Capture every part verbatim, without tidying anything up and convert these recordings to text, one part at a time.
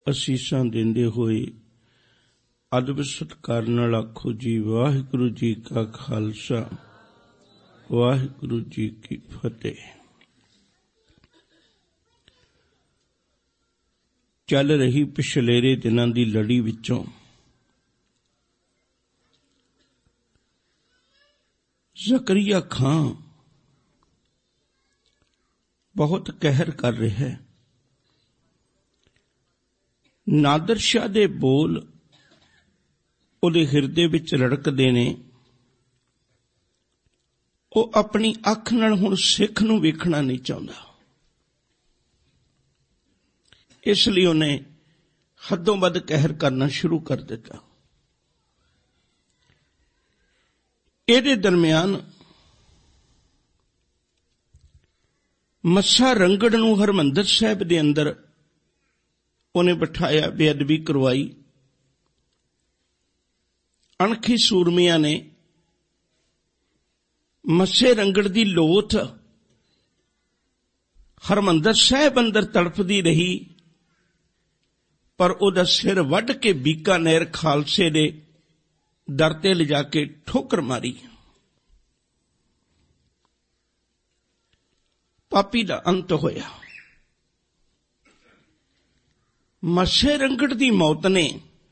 ਅਸੀਸਾਂ ਦਿੰਦੇ ਹੋਏ ਅਦਬ ਸਤਿਕਾਰ ਨਾਲ ਆਖੋ ਜੀ ਵਾਹਿਗੁਰੂ ਜੀ ਕਾ ਖਾਲਸਾ ਵਾਹਿਗੁਰੂ ਜੀ ਕੀ ਫਤਿਹ। ਚੱਲ ਰਹੀ ਪਿਛਲੇਰੇ ਦਿਨਾਂ ਦੀ ਲੜੀ ਵਿੱਚੋਂ ਜ਼ਕਰੀਆ ਖਾਂ ਬਹੁਤ ਕਹਿਰ ਕਰ ਰਿਹਾ ਹੈ। ਨਾਦਰ ਸ਼ਾਹ ਦੇ ਬੋਲ ਉਹਦੇ ਹਿਰਦੇ ਵਿੱਚ ਰੜਕਦੇ ਨੇ। ਉਹ ਆਪਣੀ ਅੱਖ ਨਾਲ ਹੁਣ ਸਿੱਖ ਨੂੰ ਵੇਖਣਾ ਨਹੀਂ ਚਾਹੁੰਦਾ, ਇਸ ਲਈ ਉਹਨੇ ਹੱਦੋਂ ਵੱਧ ਕਹਿਰ ਕਰਨਾ ਸ਼ੁਰੂ ਕਰ ਦਿੱਤਾ। ਇਹਦੇ ਦਰਮਿਆਨ ਮੱਸਾ ਰੰਗੜ ਨੂੰ ਹਰਿਮੰਦਰ ਸਾਹਿਬ ਦੇ ਅੰਦਰ ਉਹਨੇ ਬਿਠਾਇਆ, ਬੇਅਦਬੀ ਕਰਵਾਈ। ਅਣਖੀ ਸੂਰਮਿਆਂ ਨੇ ਮੱਸੇ ਰੰਗੜ ਦੀ ਲੋਥ ਹਰਿਮੰਦਰ ਸਾਹਿਬ ਅੰਦਰ ਤੜਫਦੀ ਰਹੀ, ਪਰ ਉਹਦਾ ਸਿਰ ਵੱਢ ਕੇ ਬੀਕਾਨੇਰ ਖਾਲਸੇ ਦੇ ਦਰ ਤੇ ਲਿਜਾ ਕੇ ਠੋਕਰ ਮਾਰੀ। ਪਾਪੀ ਦਾ ਅੰਤ ਹੋਇਆ। ਮੱਸੇ ਰੰਗੜ ਦੀ ਮੌਤ ਨੇ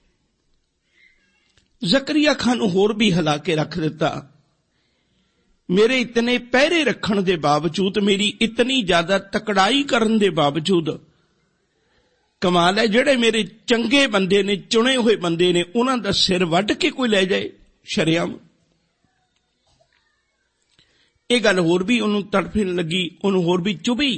ਜ਼ਕਰੀਆ ਖਾਨ ਨੂੰ ਹੋਰ ਵੀ ਹਿਲਾ ਕੇ ਰੱਖ ਦਿੱਤਾ। ਮੇਰੇ ਇਤਨੇ ਪਹਿਰੇ ਰੱਖਣ ਦੇ ਬਾਵਜੂਦ, ਮੇਰੀ ਇਤਨੀ ਜ਼ਿਆਦਾ ਤਕੜਾਈ ਕਰਨ ਦੇ ਬਾਵਜੂਦ, ਕਮਾਲ ਹੈ ਜਿਹੜੇ ਮੇਰੇ ਚੰਗੇ ਬੰਦੇ ਨੇ, ਚੁਣੇ ਹੋਏ ਬੰਦੇ ਨੇ, ਉਹਨਾਂ ਦਾ ਸਿਰ ਵੱਢ ਕੇ ਕੋਈ ਲੈ ਜਾਏ ਸ਼ਰੇਆਮ। ਇਹ ਗੱਲ ਹੋਰ ਵੀ ਉਹਨੂੰ ਤੜਫਣ ਲੱਗੀ, ਉਹਨੂੰ ਹੋਰ ਵੀ ਚੁਭੀ।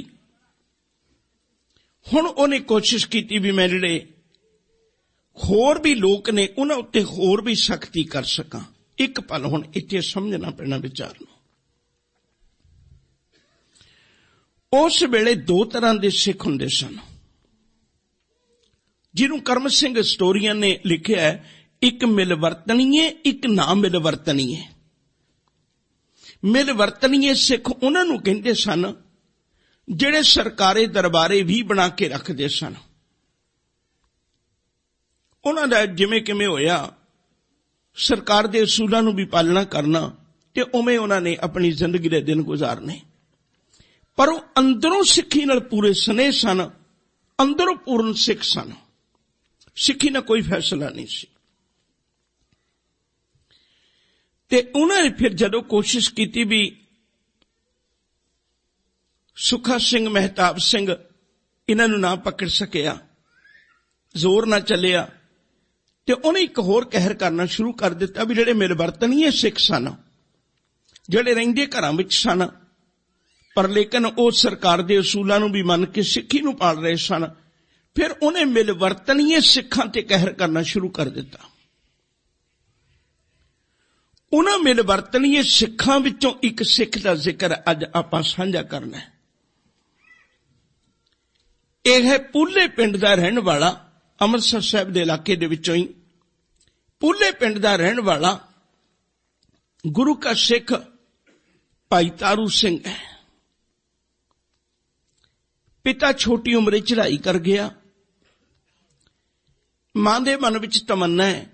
ਹੁਣ ਉਹਨੇ ਕੋਸ਼ਿਸ਼ ਕੀਤੀ ਵੀ ਮੈਂ ਜਿਹੜੇ ਹੋਰ ਵੀ ਲੋਕ ਨੇ ਉਹਨਾਂ ਉੱਤੇ ਹੋਰ ਵੀ ਸਖਤੀ ਕਰ ਸਕਾਂ। ਇੱਕ ਪਲ ਹੁਣ ਇੱਥੇ ਸਮਝਣਾ ਪੈਣਾ ਵਿਚਾਰ ਨੂੰ। ਉਸ ਵੇਲੇ ਦੋ ਤਰ੍ਹਾਂ ਦੇ ਸਿੱਖ ਹੁੰਦੇ ਸਨ, ਜਿਹਨੂੰ ਕਰਮ ਸਿੰਘ ਹਿਸਟੋਰੀਅਨ ਨੇ ਲਿਖਿਆ ਹੈ, ਇੱਕ ਮਿਲਵਰਤਣੀਏ, ਇੱਕ ਨਾ ਮਿਲਵਰਤਣੀਏ। ਮਿਲਵਰਤਣੀਏ ਸਿੱਖ ਉਹਨਾਂ ਨੂੰ ਕਹਿੰਦੇ ਸਨ ਜਿਹੜੇ ਸਰਕਾਰੀ ਦਰਬਾਰੇ ਵੀ ਬਣਾ ਕੇ ਰੱਖਦੇ ਸਨ। ਉਹਨਾਂ ਦਾ ਜਿਵੇਂ ਕਿਵੇਂ ਹੋਇਆ ਸਰਕਾਰ ਦੇ ਅਸੂਲਾਂ ਨੂੰ ਵੀ ਪਾਲਣਾ ਕਰਨਾ, ਤੇ ਉਵੇਂ ਉਹਨਾਂ ਨੇ ਆਪਣੀ ਜ਼ਿੰਦਗੀ ਦੇ ਦਿਨ ਗੁਜ਼ਾਰਨੇ। ਪਰ ਉਹ ਅੰਦਰੋਂ ਸਿੱਖੀ ਨਾਲ ਪੂਰੇ ਸਨੇਹ ਸਨ, ਅੰਦਰੋਂ ਪੂਰਨ ਸਿੱਖ ਸਨ। ਸਿੱਖੀ ਨਾਲ ਕੋਈ ਫੈਸਲਾ ਨਹੀਂ ਸੀ। ਤੇ ਉਹਨਾਂ ਨੇ ਫਿਰ ਜਦੋਂ ਕੋਸ਼ਿਸ਼ ਕੀਤੀ ਵੀ ਸੁਖਾ ਸਿੰਘ, ਮਹਿਤਾਬ ਸਿੰਘ ਇਹਨਾਂ ਨੂੰ ਨਾ ਪਕੜ ਸਕਿਆ, ਜ਼ੋਰ ਨਾ ਚੱਲਿਆ, ਤੇ ਉਹਨੇ ਇੱਕ ਹੋਰ ਕਹਿਰ ਕਰਨਾ ਸ਼ੁਰੂ ਕਰ ਦਿੱਤਾ ਵੀ ਜਿਹੜੇ ਮਿਲਵਰਤਣੀਏ ਸਿੱਖ ਸਨ, ਜਿਹੜੇ ਰਹਿੰਦੇ ਘਰਾਂ ਵਿੱਚ ਸਨ, ਪਰ ਲੇਕਿਨ ਉਹ ਸਰਕਾਰ ਦੇ ਅਸੂਲਾਂ ਨੂੰ ਵੀ ਮੰਨ ਕੇ ਸਿੱਖੀ ਨੂੰ ਪਾਲ ਰਹੇ ਸਨ। ਫਿਰ ਉਹਨੇ ਮਿਲਵਰਤਣੀਏ ਸਿੱਖਾਂ ਤੇ ਕਹਿਰ ਕਰਨਾ ਸ਼ੁਰੂ ਕਰ ਦਿੱਤਾ। ਉਹਨਾਂ ਮਿਲਵਰਤਣੀਏ ਸਿੱਖਾਂ ਵਿੱਚੋਂ ਇੱਕ ਸਿੱਖ ਦਾ ਜ਼ਿਕਰ ਅੱਜ ਆਪਾਂ ਸਾਂਝਾ ਕਰਨਾ ਹੈ। ਇਹ ਹੈ ਪੂਲੇ ਪਿੰਡ ਦਾ ਰਹਿਣ ਵਾਲਾ, ਅੰਮ੍ਰਿਤਸਰ ਸਾਹਿਬ ਦੇ ਇਲਾਕੇ ਦੇ ਵਿੱਚੋਂ ਹੀ ਪੂਲੇ ਪਿੰਡ ਦਾ ਰਹਿਣ ਵਾਲਾ ਗੁਰੂ ਕਾ ਸਿੱਖ ਭਾਈ ਤਾਰੂ ਸਿੰਘ ਹੈ। ਪਿਤਾ ਛੋਟੀ ਉਮਰੇ ਚੜ੍ਹਾਈ ਕਰ ਗਿਆ। ਮਾਂ ਦੇ ਮਨ ਵਿੱਚ ਤਮੰਨਾ ਹੈ,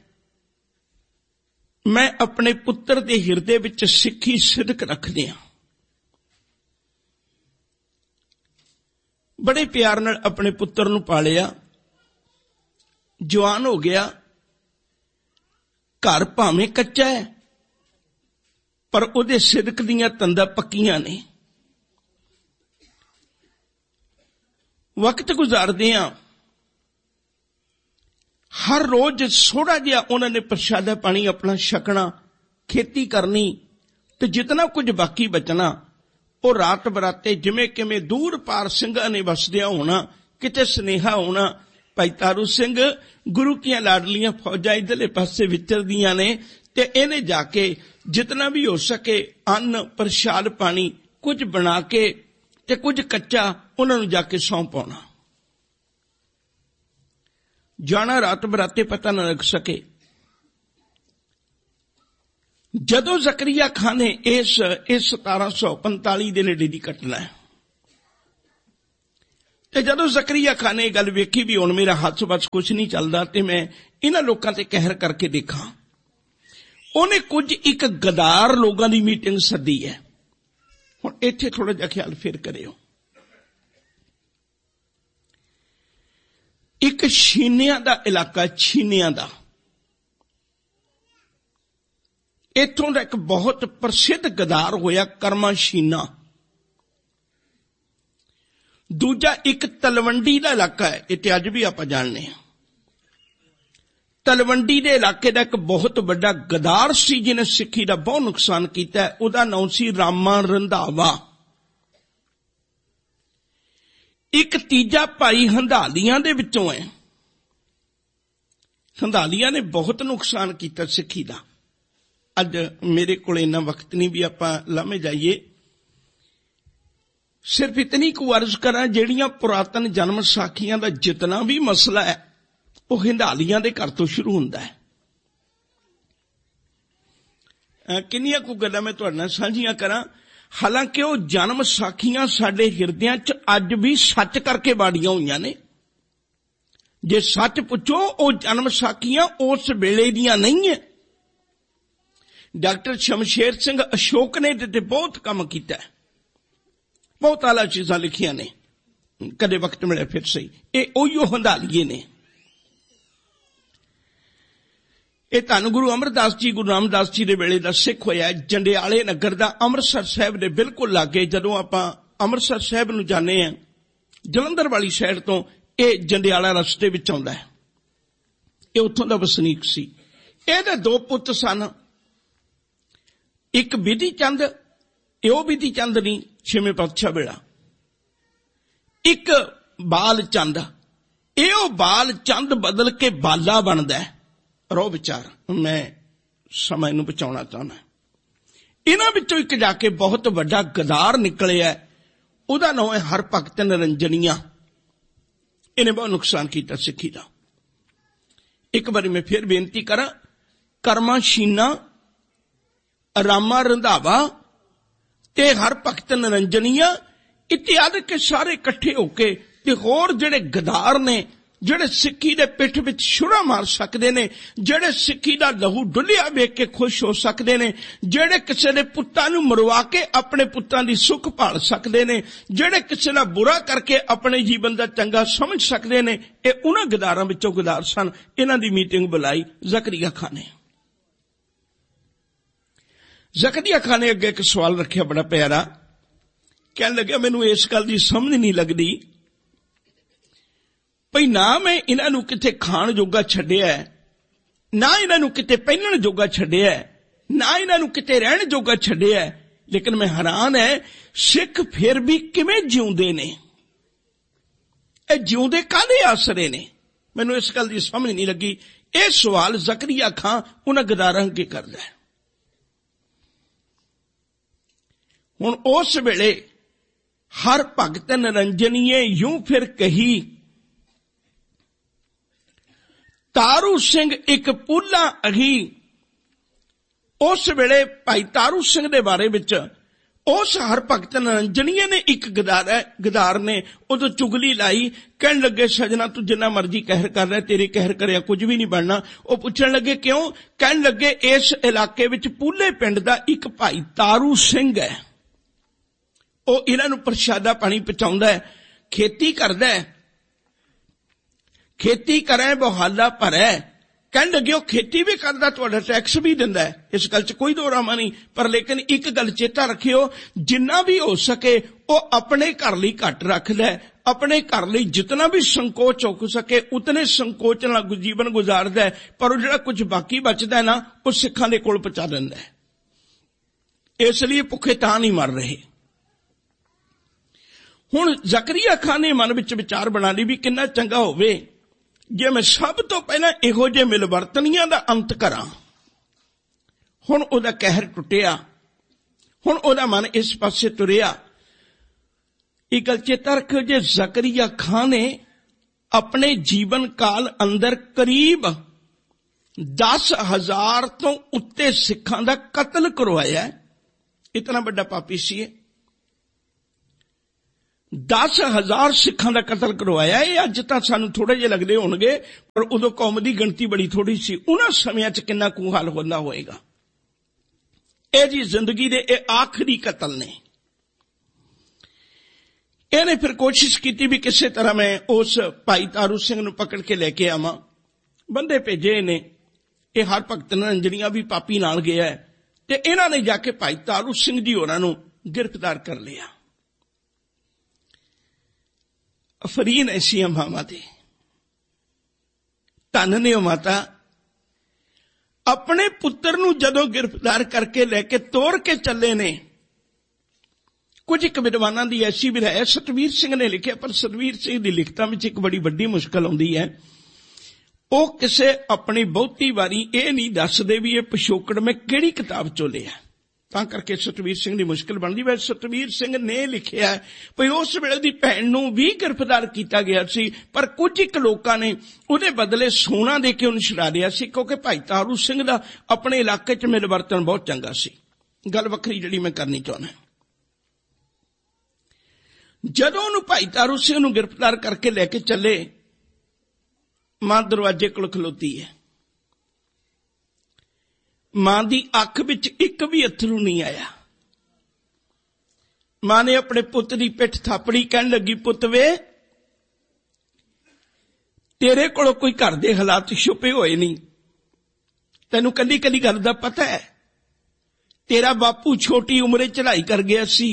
ਮੈਂ ਆਪਣੇ ਪੁੱਤਰ ਦੇ ਹਿਰਦੇ ਵਿੱਚ ਸਿੱਖੀ ਸਿਦਕ ਰੱਖਦੀ ਹਾਂ। ਬੜੇ ਪਿਆਰ ਨਾਲ ਆਪਣੇ ਪੁੱਤਰ ਨੂੰ ਪਾਲਿਆ। ਜਵਾਨ ਹੋ ਗਿਆ। ਘਰ ਭਾਵੇਂ ਕੱਚਾ ਹੈ, ਪਰ ਉਹਦੇ ਸਿਦਕ ਦੀਆਂ ਤੰਦਾਂ ਪੱਕੀਆਂ ਨੇ। ਵਕਤ ਗੁਜ਼ਾਰਦੇ ਆ, ਹਰ ਰੋਜ਼ ਥੋੜਾ ਜਿਹਾ ਉਹਨਾਂ ਨੇ ਪ੍ਰਸ਼ਾਦਾ ਪਾਣੀ ਆਪਣਾ ਛਕਣਾ, ਖੇਤੀ ਕਰਨੀ, ਤੇ ਜਿਤਨਾ ਕੁਝ ਬਾਕੀ ਬਚਣਾ ਉਹ ਰਾਤ ਬਰਾਤੇ ਜਿਵੇਂ ਕਿਵੇਂ ਦੂਰ ਪਾਰ ਸਿੰਘਾਂ ਨੇ ਵਸਦਿਆ ਹੋਣਾ, ਕਿਤੇ ਸੁਨੇਹਾ ਹੋਣਾ, ਭਾਈ ਤਾਰੂ ਸਿੰਘ ਗੁਰੂ ਕੀਆਂ ਲਾਡਲੀਆਂ ਫੌਜਾਂ ਇੱਧਰਲੇ ਪਾਸੇ ਵਿਚਰਦੀਆਂ ਨੇ, ਤੇ ਇਹਨੇ ਜਾ ਕੇ ਜਿਤਨਾ ਵੀ ਹੋ ਸਕੇ ਅੰਨ ਪ੍ਰਸ਼ਾਦ ਪਾਣੀ ਕੁਝ ਬਣਾ ਕੇ ਤੇ ਕੁਝ ਕੱਚਾ ਉਹਨਾਂ ਨੂੰ ਜਾ ਕੇ ਸੌਂਪ ਪਾਉਣਾ। ਜਾਣਾ ਰਾਤ ਬਰਾਤੇ ਪਤਾ ਨਾ ਲੱਗ ਸਕੇ। ਜਦੋਂ ਜ਼ਕਰੀਆ ਖਾਨ ਨੇ ਇਸ ਇਸ ਸਤਾਰਾਂ ਸੌ ਪੰਤਾਲੀ ਦੇ ਨੇੜੇ ਦੀ ਘਟਨਾ ਹੈ, ਤੇ ਜਦੋਂ ਜ਼ਕਰੀਆ ਖਾਨ ਨੇ ਇਹ ਗੱਲ ਵੇਖੀ ਵੀ ਹੁਣ ਮੇਰਾ ਹੱਥ ਬਸ ਕੁਛ ਨਹੀਂ ਚੱਲਦਾ ਤੇ ਮੈਂ ਇਹਨਾਂ ਲੋਕਾਂ ਤੇ ਕਹਿਰ ਕਰਕੇ ਦੇਖਾਂ, ਉਹਨੇ ਕੁਝ ਇੱਕ ਗਦਾਰ ਲੋਕਾਂ ਦੀ ਮੀਟਿੰਗ ਸੱਦੀ ਹੈ। ਹੁਣ ਇੱਥੇ ਥੋੜਾ ਜਿਹਾ ਖਿਆਲ ਫਿਰ ਕਰਿਓ। ਇੱਕ ਛੀਨਿਆਂ ਦਾ ਇਲਾਕਾ, ਛੀਨਿਆਂ ਦਾ, ਇੱਥੋਂ ਦਾ ਇੱਕ ਬਹੁਤ ਪ੍ਰਸਿੱਧ ਗਦਾਰ ਹੋਇਆ ਕਰਮਾ ਛੀਨਾ। ਦੂਜਾ ਇੱਕ ਤਲਵੰਡੀ ਦਾ ਇਲਾਕਾ ਹੈ, ਇਹ ਤੇ ਅੱਜ ਵੀ ਆਪਾਂ ਜਾਣਦੇ ਹਾਂ। ਤਲਵੰਡੀ ਦੇ ਇਲਾਕੇ ਦਾ ਇੱਕ ਬਹੁਤ ਵੱਡਾ ਗਦਾਰ ਸੀ ਜਿਹਨੇ ਸਿੱਖੀ ਦਾ ਬਹੁਤ ਨੁਕਸਾਨ ਕੀਤਾ, ਉਹਦਾ ਨਾਮ ਸੀ ਰਾਮਾ ਰੰਧਾਵਾ। ਇੱਕ ਤੀਜਾ ਭਾਈ ਹੰਧਾਲੀਆਂ ਦੇ ਵਿੱਚੋਂ ਹੈ। ਹੰਧਾਲੀਆਂ ਨੇ ਬਹੁਤ ਨੁਕਸਾਨ ਕੀਤਾ ਸਿੱਖੀ ਦਾ। ਅੱਜ ਮੇਰੇ ਕੋਲ ਇੰਨਾ ਵਕਤ ਨਹੀਂ ਵੀ ਆਪਾਂ ਲਾਮੇ ਜਾਈਏ, ਸਿਰਫ ਇਤਨੀ ਕੁ ਅਰਜ਼ ਕਰਾਂ, ਜਿਹੜੀਆਂ ਪੁਰਾਤਨ ਜਨਮ ਸਾਖੀਆਂ ਦਾ ਜਿਤਨਾ ਵੀ ਮਸਲਾ ਹੈ ਉਹ ਹੰਧਾਲੀਆਂ ਦੇ ਘਰ ਤੋਂ ਸ਼ੁਰੂ ਹੁੰਦਾ ਹੈ। ਕਿੰਨੀਆਂ ਕੁ ਗੱਲਾਂ ਮੈਂ ਤੁਹਾਡੇ ਨਾਲ ਸਾਂਝੀਆਂ ਕਰਾਂ। ਹਾਲਾਂਕਿ ਉਹ ਜਨਮ ਸਾਖੀਆਂ ਸਾਡੇ ਹਿਰਦਿਆਂ 'ਚ ਅੱਜ ਵੀ ਸੱਚ ਕਰਕੇ ਬਾੜੀਆਂ ਹੋਈਆਂ ਨੇ। ਜੇ ਸੱਚ ਪੁੱਛੋ, ਉਹ ਜਨਮ ਸਾਖੀਆਂ ਉਸ ਵੇਲੇ ਦੀਆਂ ਨਹੀਂ ਹੈ। ਡਾਕਟਰ ਸ਼ਮਸ਼ੇਰ ਸਿੰਘ ਅਸ਼ੋਕ ਨੇ ਇਹਦੇ ਤੇ ਬਹੁਤ ਕੰਮ ਕੀਤਾ ਹੈ, ਬਹੁਤ ਆਲਾ ਚੀਜ਼ਾਂ ਲਿਖੀਆਂ ਨੇ, ਕਦੇ ਵਕਤ ਮਿਲਿਆ ਫਿਰ ਸਹੀ। ਇਹ ਉਹੀਓ ਹੰਧਾਲੀਏ ਨੇ। ਇਹ ਧੰਨ ਗੁਰੂ ਅਮਰਦਾਸ ਜੀ, ਗੁਰੂ ਰਾਮਦਾਸ ਜੀ ਦੇ ਵੇਲੇ ਦਾ ਸਿੱਖ ਹੋਇਆ। ਜੰਡਿਆਲੇ ਨਗਰ ਦਾ, ਅੰਮ੍ਰਿਤਸਰ ਸਾਹਿਬ ਦੇ ਬਿਲਕੁਲ ਲਾਗੇ। ਜਦੋਂ ਆਪਾਂ ਅੰਮ੍ਰਿਤਸਰ ਸਾਹਿਬ ਨੂੰ ਜਾਂਦੇ ਹਾਂ ਜਲੰਧਰ ਵਾਲੀ ਸਾਈਡ ਤੋਂ, ਇਹ ਜੰਡਿਆਲਾ ਰਸਤੇ ਵਿੱਚ ਆਉਂਦਾ ਹੈ। ਇਹ ਉੱਥੋਂ ਦਾ ਵਸਨੀਕ ਸੀ। ਇਹਦੇ ਦੋ ਪੁੱਤ ਸਨ, ਇੱਕ ਬਿਧੀ ਚੰਦ, ਇਹ ਉਹ ਬਿਧੀ ਚੰਦ ਨਹੀਂ ਛੇਵੇਂ ਪਾਤਸ਼ਾਹ ਵੇਲਾ, ਇੱਕ ਬਾਲ ਚੰਦ। ਇਹ ਉਹ ਬਾਲ ਚੰਦ ਬਦਲ ਕੇ ਬਾਲਾ ਬਣਦਾ ਹੈ। ਰੋ ਵਿਚਾਰ, ਮੈਂ ਸਮਾਂ ਇਹਨੂੰ ਬਚਾਉਣਾ ਚਾਹੁੰਦਾ। ਇਹਨਾਂ ਵਿੱਚੋਂ ਇੱਕ ਜਾ ਕੇ ਬਹੁਤ ਵੱਡਾ ਗਦਾਰ ਨਿਕਲਿਆ, ਉਹਦਾ ਨਾਮ ਹੈ ਹਰਭਗਤ ਨਿਰੰਜਨੀਆ। ਇਹਨੇ ਬਹੁਤ ਨੁਕਸਾਨ ਕੀਤਾ ਸਿੱਖੀ ਦਾ। ਇੱਕ ਵਾਰੀ ਮੈਂ ਫਿਰ ਬੇਨਤੀ ਕਰਾਂ, ਕਰਮਾ ਛੀਨਾ, ਰਾਮਾ ਰੰਧਾਵਾ ਤੇ ਹਰਭਗਤ ਨਿਰੰਜਨੀਆ ਇਤਿਆਦਿ ਕੇ ਸਾਰੇ ਇਕੱਠੇ ਹੋ ਕੇ, ਤੇ ਹੋਰ ਜਿਹੜੇ ਗਦਾਰ ਨੇ, ਜਿਹੜੇ ਸਿੱਖੀ ਦੇ ਪਿੱਠ ਵਿੱਚ ਛੁਰਾ ਮਾਰ ਸਕਦੇ ਨੇ, ਜਿਹੜੇ ਸਿੱਖੀ ਦਾ ਲਹੂ ਡੁੱਲਿਆ ਵੇਖ ਕੇ ਖੁਸ਼ ਹੋ ਸਕਦੇ ਨੇ, ਜਿਹੜੇ ਕਿਸੇ ਦੇ ਪੁੱਤਾਂ ਨੂੰ ਮਰਵਾ ਕੇ ਆਪਣੇ ਪੁੱਤਾਂ ਦੀ ਸੁੱਖ ਭਾਲ ਸਕਦੇ ਨੇ, ਜਿਹੜੇ ਕਿਸੇ ਦਾ ਬੁਰਾ ਕਰਕੇ ਆਪਣੇ ਜੀਵਨ ਦਾ ਚੰਗਾ ਸਮਝ ਸਕਦੇ ਨੇ, ਇਹ ਉਹਨਾਂ ਗਦਾਰਾਂ ਵਿੱਚੋਂ ਗਦਾਰ ਸਨ। ਇਹਨਾਂ ਦੀ ਮੀਟਿੰਗ ਬੁਲਾਈ ਜ਼ਕਰੀਆ ਖਾਨ ਨੇ। ਜ਼ਕਰੀਆ ਖਾਨ ਨੇ ਅੱਗੇ ਇੱਕ ਸਵਾਲ ਰੱਖਿਆ ਬੜਾ ਪਿਆਰਾ। ਕਹਿਣ ਲੱਗਿਆ, ਮੈਨੂੰ ਇਸ ਗੱਲ ਦੀ ਸਮਝ ਨਹੀਂ ਲੱਗਦੀ ਭਈ ਨਾ ਮੈਂ ਇਹਨਾਂ ਨੂੰ ਕਿਤੇ ਖਾਣ ਜੋਗਾ ਛੱਡਿਆ, ਨਾ ਇਹਨਾਂ ਨੂੰ ਕਿਤੇ ਪਹਿਨਣ ਜੋਗਾ ਛੱਡਿਆ, ਨਾ ਇਹਨਾਂ ਨੂੰ ਕਿਤੇ ਰਹਿਣ ਜੋਗਾ ਛੱਡਿਆ, ਲੇਕਿਨ ਮੈਂ ਹੈਰਾਨ ਹੈ ਸਿੱਖ ਫਿਰ ਵੀ ਕਿਵੇਂ ਜਿਉਂਦੇ ਨੇ? ਇਹ ਜਿਉਂਦੇ ਕਾਹਦੇ ਆਸਰੇ ਨੇ? ਮੈਨੂੰ ਇਸ ਗੱਲ ਦੀ ਸਮਝ ਨਹੀਂ ਲੱਗੀ। ਇਹ ਸਵਾਲ ਜ਼ਕਰੀਆ ਖਾਨ ਉਹਨਾਂ ਗਦਾਰਾਂ ਅੱਗੇ ਕਰਦਾ ਹੈ। ਹੁਣ ਉਸ ਵੇਲੇ ਹਰਭਗਤ ਨਿਰੰਜਨੀਏ ਯੂੰ ਫਿਰ ਕਹੀ, ਤਾਰੂ ਸਿੰਘ ਇੱਕ ਪੂਲਾ ਅਹੀ। ਉਸ ਵੇਲੇ ਭਾਈ ਤਾਰੂ ਸਿੰਘ ਦੇ ਬਾਰੇ ਵਿੱਚ ਉਸ ਹਰਭਗਤ ਨਿਰੰਜਨੀਏ ਨੇ ਇੱਕ ਗਦਾਰ ਗਦਾਰ ਨੇ ਉਦੋਂ ਚੁਗਲੀ ਲਾਈ। ਕਹਿਣ ਲੱਗੇ, ਸਜਣਾ ਤੂੰ ਜਿੰਨਾ ਮਰਜ਼ੀ ਕਹਿਰ ਕਰ ਰਿਹਾ, ਤੇਰੇ ਕਹਿਰ ਕਰਿਆ ਕੁਝ ਵੀ ਨਹੀਂ ਬਣਨਾ। ਉਹ ਪੁੱਛਣ ਲੱਗੇ ਕਿਉਂ? ਕਹਿਣ ਲੱਗੇ, ਇਸ ਇਲਾਕੇ ਵਿੱਚ ਪੂਲੇ ਪਿੰਡ ਦਾ ਇੱਕ ਭਾਈ ਤਾਰੂ ਸਿੰਘ ਹੈ, ਉਹ ਇਹਨਾਂ ਨੂੰ ਪ੍ਰਸ਼ਾਦਾ ਪਾਣੀ ਪਹੁੰਚਾਉਂਦਾ ਹੈ, ਖੇਤੀ ਕਰਦਾ ਹੈ, ਖੇਤੀ ਕਰੇ ਬਹਾਲਾ ਭਰੇ। ਕਹਿਣ ਲੱਗੇ, ਉਹ ਖੇਤੀ ਵੀ ਕਰਦਾ, ਤੁਹਾਡਾ ਟੈਕਸ ਵੀ ਦਿੰਦਾ ਹੈ, ਇਸ ਗੱਲ 'ਚ ਕੋਈ ਦੋ ਰਾਮਾ ਨਹੀਂ। ਪਰ ਲੇਕਿਨ ਇੱਕ ਗੱਲ ਚੇਤਾ ਰੱਖਿਓ, ਜਿੰਨਾ ਵੀ ਹੋ ਸਕੇ ਉਹ ਆਪਣੇ ਘਰ ਲਈ ਘੱਟ ਰੱਖਦਾ, ਆਪਣੇ ਘਰ ਲਈ ਜਿਤਨਾ ਵੀ ਸੰਕੋਚ ਹੋ ਸਕੇ ਉਤਨੇ ਸੰਕੋਚ ਨਾਲ ਜੀਵਨ ਗੁਜ਼ਾਰਦਾ ਹੈ, ਪਰ ਉਹ ਜਿਹੜਾ ਕੁਝ ਬਾਕੀ ਬਚਦਾ ਨਾ, ਉਹ ਸਿੱਖਾਂ ਦੇ ਕੋਲ ਪਹੁੰਚਾ ਦਿੰਦਾ ਹੈ। ਇਸ ਲਈ ਭੁੱਖੇ ਤਾਂ ਨਹੀਂ ਮਰ ਰਹੇ। ਹੁਣ ਜ਼ਕਰੀਆ ਖਾਨ ਨੇ ਮਨ ਵਿੱਚ ਵਿਚਾਰ ਬਣਾ ਲਈ ਵੀ ਕਿੰਨਾ ਚੰਗਾ ਹੋਵੇ ਜੇ ਮੈਂ ਸਭ ਤੋਂ ਪਹਿਲਾਂ ਇਹੋ ਜਿਹੇ ਮਿਲਵਰਤਨੀਆਂ ਦਾ ਅੰਤ ਕਰਾਂ। ਹੁਣ ਉਹਦਾ ਕਹਿਰ ਟੁੱਟਿਆ, ਹੁਣ ਉਹਦਾ ਮਨ ਇਸ ਪਾਸੇ ਤੁਰਿਆ। ਇਹ ਗੱਲ ਚੇਤਾ ਰੱਖੋ, ਜੇ ਜ਼ਕਰੀਆ ਖਾਨ ਨੇ ਆਪਣੇ ਜੀਵਨ ਕਾਲ ਅੰਦਰ ਕਰੀਬ ਦਸ ਹਜ਼ਾਰ ਤੋਂ ਉੱਤੇ ਸਿੱਖਾਂ ਦਾ ਕਤਲ ਕਰਵਾਇਆ, ਇਤਨਾ ਵੱਡਾ ਪਾਪੀ ਸੀ। ਦਸ ਹਜ਼ਾਰ ਸਿੱਖਾਂ ਦਾ ਕਤਲ ਕਰਵਾਇਆ। ਇਹ ਅੱਜ ਤਾਂ ਸਾਨੂੰ ਥੋੜੇ ਜਿਹੇ ਲੱਗਦੇ ਹੋਣਗੇ, ਪਰ ਉਦੋਂ ਕੌਮ ਦੀ ਗਿਣਤੀ ਬੜੀ ਥੋੜੀ ਸੀ। ਉਹਨਾਂ ਸਮਿਆਂ 'ਚ ਕਿੰਨਾ ਕੁ ਹਾਲ ਹੁੰਦਾ ਹੋਏਗਾ। ਇਹ ਜੀ ਜ਼ਿੰਦਗੀ ਦੇ ਇਹ ਆਖਰੀ ਕਤਲ ਨੇ। ਇਹਨੇ ਫਿਰ ਕੋਸ਼ਿਸ਼ ਕੀਤੀ ਵੀ ਕਿਸੇ ਤਰ੍ਹਾਂ ਮੈਂ ਉਸ ਭਾਈ ਤਾਰੂ ਸਿੰਘ ਨੂੰ ਪਕੜ ਕੇ ਲੈ ਕੇ ਆਵਾਂ। ਬੰਦੇ ਭੇਜੇ ਨੇ, ਇਹ ਹਰ ਭਗਤ ਨਿਰੰਜਨੀਆ ਵੀ ਪਾਪੀ ਨਾਲ ਗਿਆ ਤੇ ਇਹਨਾਂ ਨੇ ਜਾ ਕੇ ਭਾਈ ਤਾਰੂ ਸਿੰਘ ਜੀ ਹੋਰਾਂ ਨੂੰ ਗ੍ਰਿਫਤਾਰ ਕਰ ਲਿਆ। ਅਫਰੀਨ ਐਸੀਆਂ ਮਾਵਾਂ ਦੇ, ਧੰਨ ਨੇ ਉਹ ਮਾਤਾ। ਆਪਣੇ ਪੁੱਤਰ ਨੂੰ ਜਦੋਂ ਗ੍ਰਿਫਤਾਰ ਕਰਕੇ ਲੈ ਕੇ ਤੋੜ ਕੇ ਚੱਲੇ ਨੇ, ਕੁਝ ਇੱਕ ਵਿਦਵਾਨਾਂ ਦੀ ਐਸੀ ਵੀ ਹੈ, ਸਤਵੀਰ ਸਿੰਘ ਨੇ ਲਿਖਿਆ, ਪਰ ਸਤਵੀਰ ਸਿੰਘ ਦੀ ਲਿਖਤਾਂ ਵਿੱਚ ਇੱਕ ਬੜੀ ਵੱਡੀ ਮੁਸ਼ਕਲ ਆਉਂਦੀ ਹੈ। ਉਹ ਕਿਸੇ ਆਪਣੀ ਬਹੁਤੀ ਵਾਰੀ ਇਹ ਨਹੀਂ ਦੱਸਦੇ ਵੀ ਇਹ ਪਿਛੋਕੜ ਮੈਂ ਕਿਹੜੀ ਕਿਤਾਬ ਚੋਂ ਲਿਆ, ਤਾਂ ਕਰਕੇ ਸਤਵੀਰ ਸਿੰਘ ਦੀ ਮੁਸ਼ਕਲ ਬਣਦੀ। ਵੈਸੇ ਸਤਵੀਰ ਸਿੰਘ ਨੇ ਲਿਖਿਆ ਭਈ ਉਸ ਵੇਲੇ ਦੀ ਭੈਣ ਨੂੰ ਵੀ ਗ੍ਰਿਫਤਾਰ ਕੀਤਾ ਗਿਆ ਸੀ, ਪਰ ਕੁਝ ਇੱਕ ਲੋਕਾਂ ਨੇ ਉਹਦੇ ਬਦਲੇ ਸੋਨਾ ਦੇ ਕੇ ਉਹਨੂੰ ਛੁਡਾ ਦਿਆ ਸੀ, ਕਿਉਂਕਿ ਭਾਈ ਤਾਰੂ ਸਿੰਘ ਦਾ ਆਪਣੇ ਇਲਾਕੇ 'ਚ ਮਿਲਵਰਤਨ ਬਹੁਤ ਚੰਗਾ ਸੀ। ਗੱਲ ਵੱਖਰੀ ਜਿਹੜੀ ਮੈਂ ਕਰਨੀ ਚਾਹੁੰਦਾ, ਜਦੋਂ ਉਹਨੂੰ ਭਾਈ ਤਾਰੂ ਸਿੰਘ ਨੂੰ ਗ੍ਰਿਫਤਾਰ ਕਰਕੇ ਲੈ ਕੇ ਚੱਲੇ, ਮਾਂ ਦਰਵਾਜ਼ੇ ਕੋਲ ਖਲੋਤੀ ਹੈ। ਮਾਂ ਦੀ ਅੱਖ ਵਿੱਚ ਇੱਕ ਵੀ ਅੱਥਰੂ ਨਹੀਂ ਆਇਆ। ਮਾਂ ਨੇ ਆਪਣੇ ਪੁੱਤ ਦੀ ਪਿੱਠ ਥਾਪੜੀ, ਕਹਿਣ ਲੱਗੀ, ਪੁੱਤ ਵੇ, ਤੇਰੇ ਕੋਲੋਂ ਕੋਈ ਘਰ ਦੇ ਹਾਲਾਤ ਛੁਪੇ ਹੋਏ ਨਹੀਂ, ਤੈਨੂੰ ਕੱਲੀ ਕੱਲੀ ਗੱਲ ਦਾ ਪਤਾ ਹੈ। ਤੇਰਾ ਬਾਪੂ ਛੋਟੀ ਉਮਰੇ ਚੜ੍ਹਾਈ ਕਰ ਗਿਆ ਸੀ,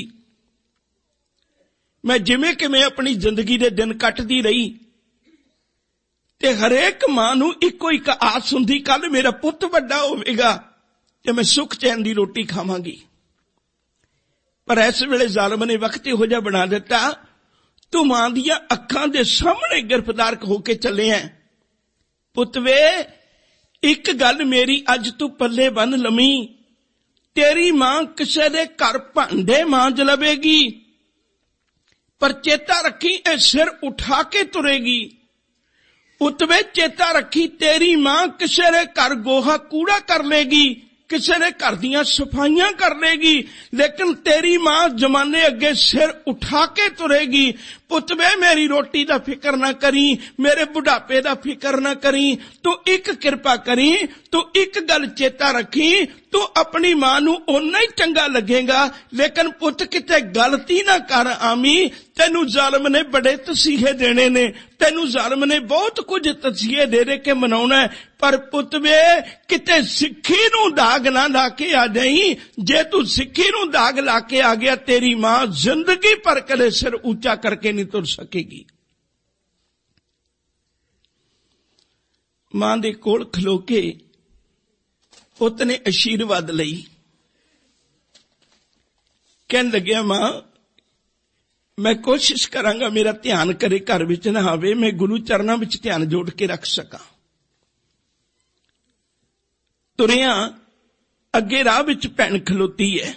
ਮੈਂ ਜਿਵੇਂ ਕਿਵੇਂ ਆਪਣੀ ਜ਼ਿੰਦਗੀ ਦੇ ਦਿਨ ਕੱਟਦੀ ਰਹੀ, ਤੇ ਹਰੇਕ ਮਾਂ ਨੂੰ ਇੱਕੋ ਇੱਕ ਆਸ ਹੁੰਦੀ, ਕੱਲ ਮੇਰਾ ਪੁੱਤ ਵੱਡਾ ਹੋਵੇਗਾ ਤੇ ਮੈਂ ਸੁੱਖ ਚੈਨ ਦੀ ਰੋਟੀ ਖਾਵਾਂਗੀ। ਪਰ ਇਸ ਵੇਲੇ ਜ਼ਾਲਮ ਨੇ ਵਕਤ ਇਹੋ ਜਿਹਾ ਬਣਾ ਦਿੱਤਾ, ਤੂੰ ਮਾਂ ਦੀਆਂ ਅੱਖਾਂ ਦੇ ਸਾਹਮਣੇ ਗ੍ਰਿਫਤਾਰ ਹੋ ਕੇ ਚੱਲੇ ਹੈ। ਪੁੱਤ ਵੇ, ਇੱਕ ਗੱਲ ਮੇਰੀ ਅੱਜ ਤੂੰ ਪੱਲੇ ਬੰਨ ਲਵੀਂ, ਤੇਰੀ ਮਾਂ ਕਿਸੇ ਦੇ ਘਰ ਭਾਂਡੇ ਮਾਂਜ ਲਵੇਗੀ, ਪਰ ਚੇਤਾ ਰੱਖੀ ਇਹ ਸਿਰ ਉਠਾ ਕੇ ਤੁਰੇਗੀ। ਪੁੱਤ ਵੇ, ਚੇਤਾ ਰੱਖੀ ਤੇਰੀ ਮਾਂ ਕਿਸੇ ਦੇ ਘਰ ਗੋਹਾ ਕੂੜਾ ਕਰ ਲੇਗੀ, ਕਿਸੇ ਦੇ ਘਰ ਦੀਆਂ ਸਫਾਈਆਂ ਕਰ ਲੇਗੀ, ਲੇਕਿਨ ਤੇਰੀ ਮਾਂ ਜ਼ਮਾਨੇ ਅੱਗੇ ਸਿਰ ਉਠਾ ਕੇ ਤੁਰੇਗੀ। ਪੁੱਤ ਵੇ, ਮੇਰੀ ਰੋਟੀ ਦਾ ਫਿਕਰ ਨਾ ਕਰੀ, ਮੇਰੇ ਬੁਢਾਪੇ ਦਾ ਫਿਕਰ ਨਾ ਕਰੀ, ਤੂੰ ਇੱਕ ਕਿਰਪਾ ਕਰੀ, ਤੂੰ ਇੱਕ ਗੱਲ ਚੇਤਾ ਰੱਖੀ, ਤੂੰ ਆਪਣੀ ਮਾਂ ਨੂੰ ਓਨਾ ਹੀ ਚੰਗਾ ਲੱਗੇਗਾ, ਲੇਕਿਨ ਪੁੱਤ ਕਿਤੇ ਗਲਤੀ ਨਾ ਕਰ ਆਵੀਂ, ਤੈਨੂੰ ਜ਼ਾਲਮ ਨੇ ਬੜੇ ਤਸੀਹੇ ਦੇਣੇ ਨੇ, ਤੈਨੂੰ ਜ਼ਾਲਮ ਨੇ ਬਹੁਤ ਕੁਝ ਤਸੀਹੇ ਦੇ ਦੇ ਕੇ ਮਨਾਉਣਾ, ਪਰ ਪੁੱਤ ਵੇ, ਕਿਤੇ ਸਿੱਖੀ ਨੂੰ ਦਾਗ ਨਾ ਲਾ ਕੇ ਆ ਜਾਈਂ। ਜੇ ਤੂੰ ਸਿੱਖੀ ਨੂੰ ਦਾਗ ਲਾ ਕੇ ਆ ਗਿਆ, ਤੇਰੀ ਮਾਂ ਜ਼ਿੰਦਗੀ ਭਰ ਕਦੇ ਸਿਰ ਉੱਚਾ ਕਰਕੇ ਨਹੀਂ ਤੁਰ ਸਕੇਗੀ। ਮਾਂ ਦੇ ਕੋਲ ਖਲੋ ਕੇ ਪੁੱਤ ਨੇ ਅਸ਼ੀਰਵਾਦ ਲਈ, ਕਹਿਣ ਲੱਗਿਆ, ਮਾਂ ਮੈਂ ਕੋਸ਼ਿਸ਼ ਕਰਾਂਗਾ ਮੇਰਾ ਧਿਆਨ ਕਰੇ ਘਰ ਵਿੱਚ ਨਾ ਆਵੇ, ਮੈਂ ਗੁਰੂ ਚਰਨਾਂ ਵਿੱਚ ਧਿਆਨ ਜੋੜ ਕੇ ਰੱਖ ਸਕਾਂ। ਤੁਰਿਆ ਅੱਗੇ ਰਾਹ ਵਿੱਚ ਭੈਣ ਖਲੋਤੀ ਹੈ।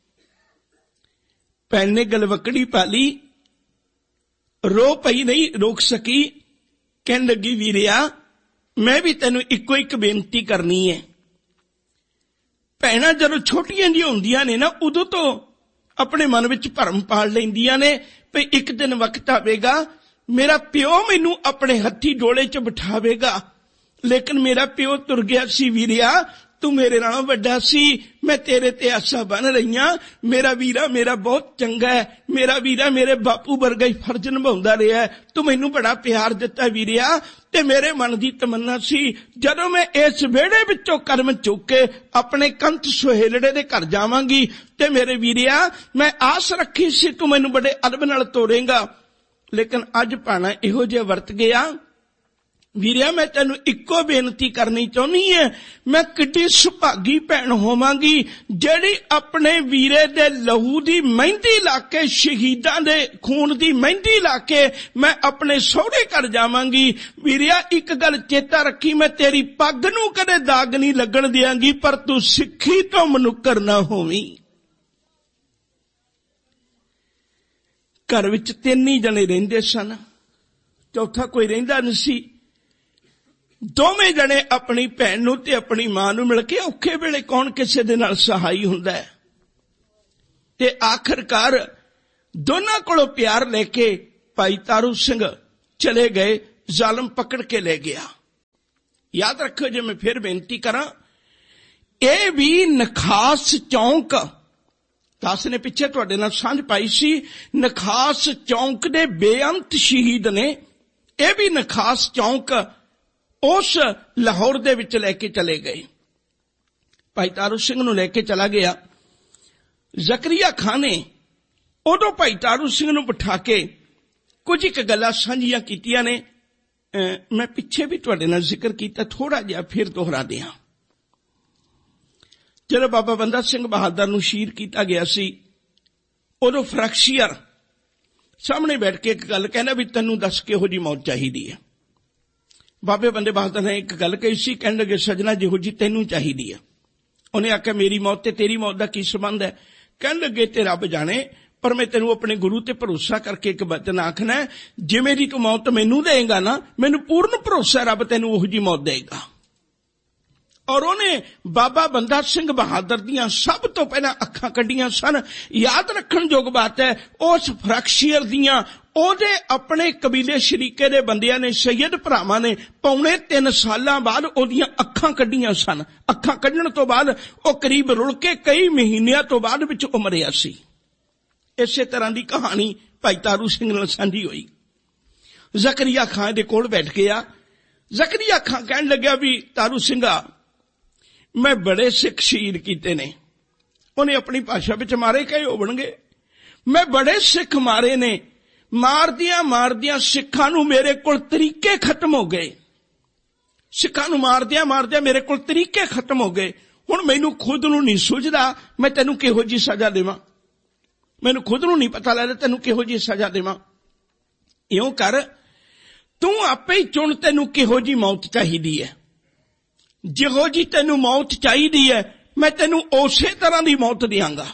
ਭੈਣ ਨੇ ਗਲਵਕੜੀ ਪਾ ਲਈ, ਰੋ ਪਈ, ਨਹੀਂ ਰੋਕ ਸਕੀ, ਕਹਿਣ ਲੱਗੀ, ਵੀਰਿਆ ਮੈਂ ਵੀ ਤੈਨੂੰ ਇੱਕੋ ਇੱਕ ਬੇਨਤੀ ਕਰਨੀ ਹੈ। ਭੈਣਾਂ ਜਦੋਂ ਛੋਟੀਆਂ ਜਿਹੀਆਂ ਹੁੰਦੀਆਂ ਨੇ ਨਾ, ਉਦੋਂ ਤੋਂ ਆਪਣੇ ਮਨ ਵਿੱਚ ਭਰਮ ਪਾਲ ਲੈਂਦੀਆਂ ਨੇ ਵੀ ਇੱਕ ਦਿਨ ਵਕਤ ਆਵੇਗਾ ਮੇਰਾ ਪਿਓ ਮੈਨੂੰ ਆਪਣੇ ਹੱਥੀ ਡੋਲੇ 'ਚ ਬਿਠਾਵੇਗਾ, ਲੇਕਿਨ ਮੇਰਾ ਪਿਓ ਤੁਰ ਗਿਆ ਸੀ। ਵੀਰਿਆ ਤੂੰ ਮੇਰੇ ਨਾਲੋਂ ਵੱਡਾ ਸੀ, ਮੈਂ ਤੇਰੇ ਤੇ ਆਸਾਂ ਬੰਨ ਰਹੀਆਂ। ਮੇਰਾ ਵੀਰਾ ਮੇਰਾ ਬਹੁਤ ਚੰਗਾ ਹੈ, ਮੇਰਾ ਵੀਰਾ ਮੇਰੇ ਬਾਪੂ ਵਰਗਾ ਹੀ ਫਰਜ਼ ਨਿਭਾਉਂਦਾ ਰਿਹਾ, ਤੂੰ ਮੈਨੂੰ ਬੜਾ ਪਿਆਰ ਦਿੱਤਾ ਵੀਰਿਆ। ਤੇ ਮੇਰੇ ਮਨ ਦੀ ਤਮੰਨਾ ਸੀ ਜਦੋਂ ਮੈਂ ਇਸ ਵਿਹੜੇ ਵਿੱਚੋਂ ਕਰਮ ਚੁੱਕ ਕੇ ਆਪਣੇ ਕੰਤ ਸੁਹੇਲੜੇ ਦੇ ਘਰ ਜਾਵਾਂਗੀ, ਤੇ ਮੇਰੇ ਵੀਰਿਆ ਮੈਂ ਆਸ ਰੱਖੀ ਸੀ ਤੂੰ ਮੈਨੂੰ ਬੜੇ ਅਦਬ ਨਾਲ ਤੋਰੇਂਗਾ, ਲੇਕਿਨ ਅੱਜ ਭਾਣਾ ਇਹੋ ਜਿਹਾ ਵਰਤ ਗਿਆ। ਵੀਰਿਆ ਮੈਂ ਤੈਨੂੰ ਇੱਕੋ ਬੇਨਤੀ ਕਰਨੀ ਚਾਹੁੰਦੀ ਹੈ, ਮੈਂ ਕਿੱਡੀ ਸੁਭਾਗੀ ਭੈਣ ਹੋਵਾਂਗੀ ਜਿਹੜੀ ਆਪਣੇ ਵੀਰੇ ਦੇ ਲਹੂ ਦੀ ਮਹਿੰਦੀ ਲਾ ਕੇ, ਸ਼ਹੀਦਾਂ ਦੇ ਖੂਨ ਦੀ ਮਹਿੰਦੀ ਲਾ ਕੇ ਮੈਂ ਆਪਣੇ ਸਹੁਰੇ ਘਰ ਜਾਵਾਂਗੀ। ਵੀਰਿਆ ਇੱਕ ਗੱਲ ਚੇਤਾ ਰੱਖੀ, ਮੈਂ ਤੇਰੀ ਪੱਗ ਨੂੰ ਕਦੇ ਦਾਗ ਨਹੀਂ ਲੱਗਣ ਦਿਆਂਗੀ, ਪਰ ਤੂੰ ਸਿੱਖੀ ਤੋਂ ਮਨੁੱਕਰ ਨਾ ਹੋਵੀਂ। ਘਰ ਵਿੱਚ ਤਿੰਨ ਹੀ ਜਣੇ ਰਹਿੰਦੇ ਸਨ, ਚੌਥਾ ਕੋਈ ਰਹਿੰਦਾ ਨਹੀਂ ਸੀ। ਦੋਵੇਂ ਜਣੇ ਆਪਣੀ ਭੈਣ ਨੂੰ ਤੇ ਆਪਣੀ ਮਾਂ ਨੂੰ ਮਿਲ ਕੇ, ਔਖੇ ਵੇਲੇ ਕੌਣ ਕਿਸੇ ਦੇ ਨਾਲ ਸਹਾਈ ਹੁੰਦਾ ਹੈ, ਤੇ ਆਖਰਕਾਰ ਦੋਨਾਂ ਕੋਲੋਂ ਪਿਆਰ ਲੈ ਕੇ ਭਾਈ ਤਾਰੂ ਸਿੰਘ ਚਲੇ ਗਏ। ਜ਼ਾਲਮ ਪਕੜ ਕੇ ਲੈ ਗਿਆ। ਯਾਦ ਰੱਖੋ, ਜੇ ਮੈਂ ਫਿਰ ਬੇਨਤੀ ਕਰਾਂ, ਇਹ ਵੀ ਨਖਾਸ ਚੌਂਕ, ਦਾਸ ਨੇ ਪਿੱਛੇ ਤੁਹਾਡੇ ਨਾਲ ਸਾਂਝ ਪਾਈ ਸੀ, ਨਖਾਸ ਚੌਂਕ ਦੇ ਬੇਅੰਤ ਸ਼ਹੀਦ ਨੇ। ਇਹ ਵੀ ਨਖਾਸ ਚੌਂਕ ਉਸ ਲਾਹੌਰ ਦੇ ਵਿੱਚ ਲੈ ਕੇ ਚਲੇ ਗਏ। ਭਾਈ ਤਾਰੂ ਸਿੰਘ ਨੂੰ ਲੈ ਕੇ ਚਲਾ ਗਿਆ। ਜ਼ਕਰੀਆ ਖਾਂ ਨੇ ਉਦੋਂ ਭਾਈ ਤਾਰੂ ਸਿੰਘ ਨੂੰ ਬਿਠਾ ਕੇ ਕੁਝ ਇੱਕ ਗੱਲਾਂ ਸਾਂਝੀਆਂ ਕੀਤੀਆਂ ਨੇ। ਮੈਂ ਪਿੱਛੇ ਵੀ ਤੁਹਾਡੇ ਨਾਲ ਜ਼ਿਕਰ ਕੀਤਾ, ਥੋੜਾ ਜਿਹਾ ਫਿਰ ਦੁਹਰਾ ਦਿਆਂ। ਜਦੋਂ ਬਾਬਾ ਬੰਦਾ ਸਿੰਘ ਬਹਾਦਰ ਨੂੰ ਸ਼ਹੀਦ ਕੀਤਾ ਗਿਆ ਸੀ, ਉਦੋਂ ਫਰੈਕਸ਼ੀਅਰ ਸਾਹਮਣੇ ਬੈਠ ਕੇ ਇੱਕ ਗੱਲ ਕਹਿੰਦਾ ਵੀ ਤੈਨੂੰ ਦੱਸ ਕਿਹੋ ਜਿਹੀ ਮੌਤ ਚਾਹੀਦੀ ਹੈ। ਬਾਬੇ ਬੰਦੇ ਬਹਾਦਰ ਨੇ ਇੱਕ ਗੱਲ ਕਹੀ ਸੀ, ਕਹਿਣ ਲੱਗੇ ਸਜਣਾ ਜਿਹੋ ਜਿਹੀ ਤੈਨੂੰ ਚਾਹੀਦੀ ਹੈ। ਉਹਨੇ ਆਖਿਆ ਮੇਰੀ ਮੌਤ ਤੇ ਤੇਰੀ ਮੌਤ ਦਾ ਕੀ ਸੰਬੰਧ ਹੈ? ਕਹਿਣ ਲੱਗੇ ਤੇ ਰੱਬ ਜਾਣੇ, ਪਰ ਮੈਂ ਤੈਨੂੰ ਆਪਣੇ ਗੁਰੂ ਤੇ ਭਰੋਸਾ ਕਰਕੇ ਇੱਕ ਬਚਨ ਆਖਣਾ, ਜਿਵੇਂ ਦੀ ਤੂੰ ਮੌਤ ਮੈਨੂੰ ਦੇਏਗਾ ਨਾ, ਮੈਨੂੰ ਪੂਰਨ ਭਰੋਸਾ ਰੱਬ ਤੈਨੂੰ ਉਹੋ ਜਿਹੀ ਮੌਤ ਦੇਏਗਾ। ਔਰ ਉਹਨੇ ਬਾਬਾ ਬੰਦਾ ਸਿੰਘ ਬਹਾਦਰ ਦੀਆਂ ਸਭ ਤੋਂ ਪਹਿਲਾਂ ਅੱਖਾਂ ਕੱਢੀਆਂ ਸਨ। ਯਾਦ ਰੱਖਣ ਯੋਗ ਬਾਤ ਹੈ, ਉਸ ਫਰੈਕਸ਼ੀਅਰ ਦੀਆਂ ਉਹਦੇ ਆਪਣੇ ਕਬੀਲੇ ਸ਼ਰੀਕੇ ਦੇ ਬੰਦਿਆਂ ਨੇ, ਸੈਯਦ ਭਰਾਵਾਂ ਨੇ ਪੌਣੇ ਤਿੰਨ ਸਾਲਾਂ ਬਾਅਦ ਉਹਦੀਆਂ ਅੱਖਾਂ ਕੱਢੀਆਂ ਸਨ। ਅੱਖਾਂ ਕੱਢਣ ਤੋਂ ਬਾਅਦ ਉਹ ਕਰੀਬ ਰੁਲ ਕੇ ਕਈ ਮਹੀਨਿਆਂ ਤੋਂ ਬਾਅਦ ਵਿੱਚ ਉਹ ਮਰਿਆ ਸੀ। ਇਸੇ ਤਰ੍ਹਾਂ ਦੀ ਕਹਾਣੀ ਭਾਈ ਤਾਰੂ ਸਿੰਘ ਨਾਲ ਸਾਂਝੀ ਹੋਈ। ਜ਼ਕਰੀਆ ਖਾਂ ਦੇ ਕੋਲ ਬੈਠ ਗਿਆ। ਜ਼ਕਰੀਆ ਖਾਂ ਕਹਿਣ ਲੱਗਿਆ ਵੀ ਤਾਰੂ ਸਿੰਘਾ, ਮੈਂ ਬੜੇ ਸਿੱਖ ਸ਼ਹੀਦ ਕੀਤੇ ਨੇ। ਉਹਨੇ ਆਪਣੀ ਭਾਸ਼ਾ ਵਿੱਚ ਮਾਰੇ ਕਹੇ ਹੋਣਗੇ। ਮੈਂ ਬੜੇ ਸਿੱਖ ਮਾਰੇ ਨੇ, ਮਾਰਦਿਆਂ ਮਾਰਦਿਆਂ ਸਿੱਖਾਂ ਨੂੰ ਮੇਰੇ ਕੋਲ ਤਰੀਕੇ ਖਤਮ ਹੋ ਗਏ। ਸਿੱਖਾਂ ਨੂੰ ਮਾਰਦਿਆਂ ਮਾਰਦਿਆਂ ਮੇਰੇ ਕੋਲ ਤਰੀਕੇ ਖਤਮ ਹੋ ਗਏ। ਹੁਣ ਮੈਨੂੰ ਖੁਦ ਨੂੰ ਨਹੀਂ ਸੁਝਦਾ ਮੈਂ ਤੈਨੂੰ ਕਿਹੋ ਜਿਹੀ ਸਜ਼ਾ ਦੇਵਾਂ। ਮੈਨੂੰ ਖੁਦ ਨੂੰ ਨਹੀਂ ਪਤਾ ਲੱਗਦਾ ਤੈਨੂੰ ਕਿਹੋ ਜਿਹੀ ਸਜ਼ਾ ਦੇਵਾਂ। ਇਉਂ ਕਰ, ਤੂੰ ਆਪੇ ਹੀ ਚੁਣ ਤੈਨੂੰ ਕਿਹੋ ਜਿਹੀ ਮੌਤ ਚਾਹੀਦੀ ਹੈ। ਜਿਹੋ ਜਿਹੀ ਤੈਨੂੰ ਮੌਤ ਚਾਹੀਦੀ ਹੈ ਮੈਂ ਤੈਨੂੰ ਉਸੇ ਤਰ੍ਹਾਂ ਦੀ ਮੌਤ ਦਿਆਂਗਾ।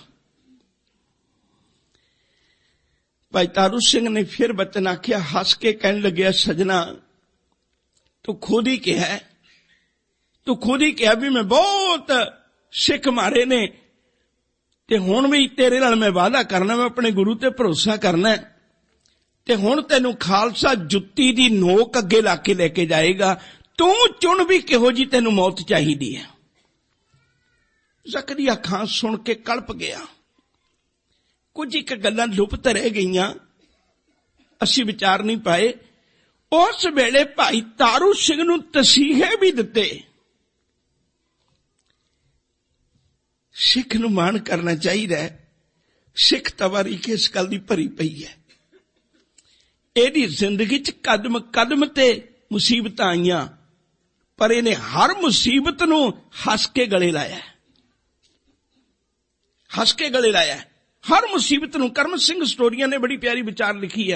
ਭਾਈ ਤਾਰੂ ਸਿੰਘ ਨੇ ਫਿਰ ਬਚਨ ਆਖਿਆ, ਹੱਸ ਕੇ ਕਹਿਣ ਲੱਗਿਆ, ਸਜਣਾ ਤੂੰ ਖੁਦ ਹੀ ਕਿਹਾ, ਤੂੰ ਖੁਦ ਹੀ ਕਿਹਾ ਵੀ ਮੈਂ ਬਹੁਤ ਸਿੱਖ ਮਾਰੇ ਨੇ, ਤੇ ਹੁਣ ਵੀ ਤੇਰੇ ਨਾਲ ਮੈਂ ਵਾਅਦਾ ਕਰਨਾ, ਮੈਂ ਆਪਣੇ ਗੁਰੂ ਤੇ ਭਰੋਸਾ ਕਰਨਾ, ਤੇ ਹੁਣ ਤੈਨੂੰ ਖਾਲਸਾ ਜੁੱਤੀ ਦੀ ਨੋਕ ਅੱਗੇ ਲਾ ਕੇ ਲੈ ਕੇ ਜਾਏਗਾ। ਤੂੰ ਚੁਣ ਵੀ ਕਿਹੋ ਜੀ ਤੈਨੂੰ ਮੌਤ ਚਾਹੀਦੀ ਹੈ। ਜ਼ਕਰੀਆ ਖਾਂ ਸੁਣ ਕੇ ਕਲਪ ਗਿਆ। ਕੁਝ ਇੱਕ ਗੱਲਾਂ ਲੁਪਤ ਰਹਿ ਗਈਆਂ, ਅਸੀਂ ਵਿਚਾਰ ਨਹੀਂ ਪਾਏ। ਉਸ ਵੇਲੇ ਭਾਈ ਤਾਰੂ ਸਿੰਘ ਨੂੰ ਤਸੀਹੇ ਵੀ ਦਿੱਤੇ। ਸਿੱਖ ਨੂੰ ਮਾਣ ਕਰਨਾ ਚਾਹੀਦਾ ਹੈ। ਸਿੱਖ ਤਵਾਰੀਖ ਇਸ ਗੱਲ ਦੀ ਭਰੀ ਪਈ ਹੈ। ਇਹਦੀ ਜ਼ਿੰਦਗੀ 'ਚ ਕਦਮ ਕਦਮ ਤੇ ਮੁਸੀਬਤਾਂ ਆਈਆਂ, ਪਰ ਇਹਨੇ ਹਰ ਮੁਸੀਬਤ ਨੂੰ ਹੱਸ ਕੇ ਗਲੇ ਲਾਇਆ, ਹੱਸ ਕੇ ਗਲੇ ਲਾਇਆ ਹਰ ਮੁਸੀਬਤ ਨੂੰ। ਕਰਮ ਸਿੰਘ ਸਟੋਰੀਆਂ ਨੇ ਬੜੀ ਪਿਆਰੀ ਵਿਚਾਰ ਲਿਖੀ ਹੈ।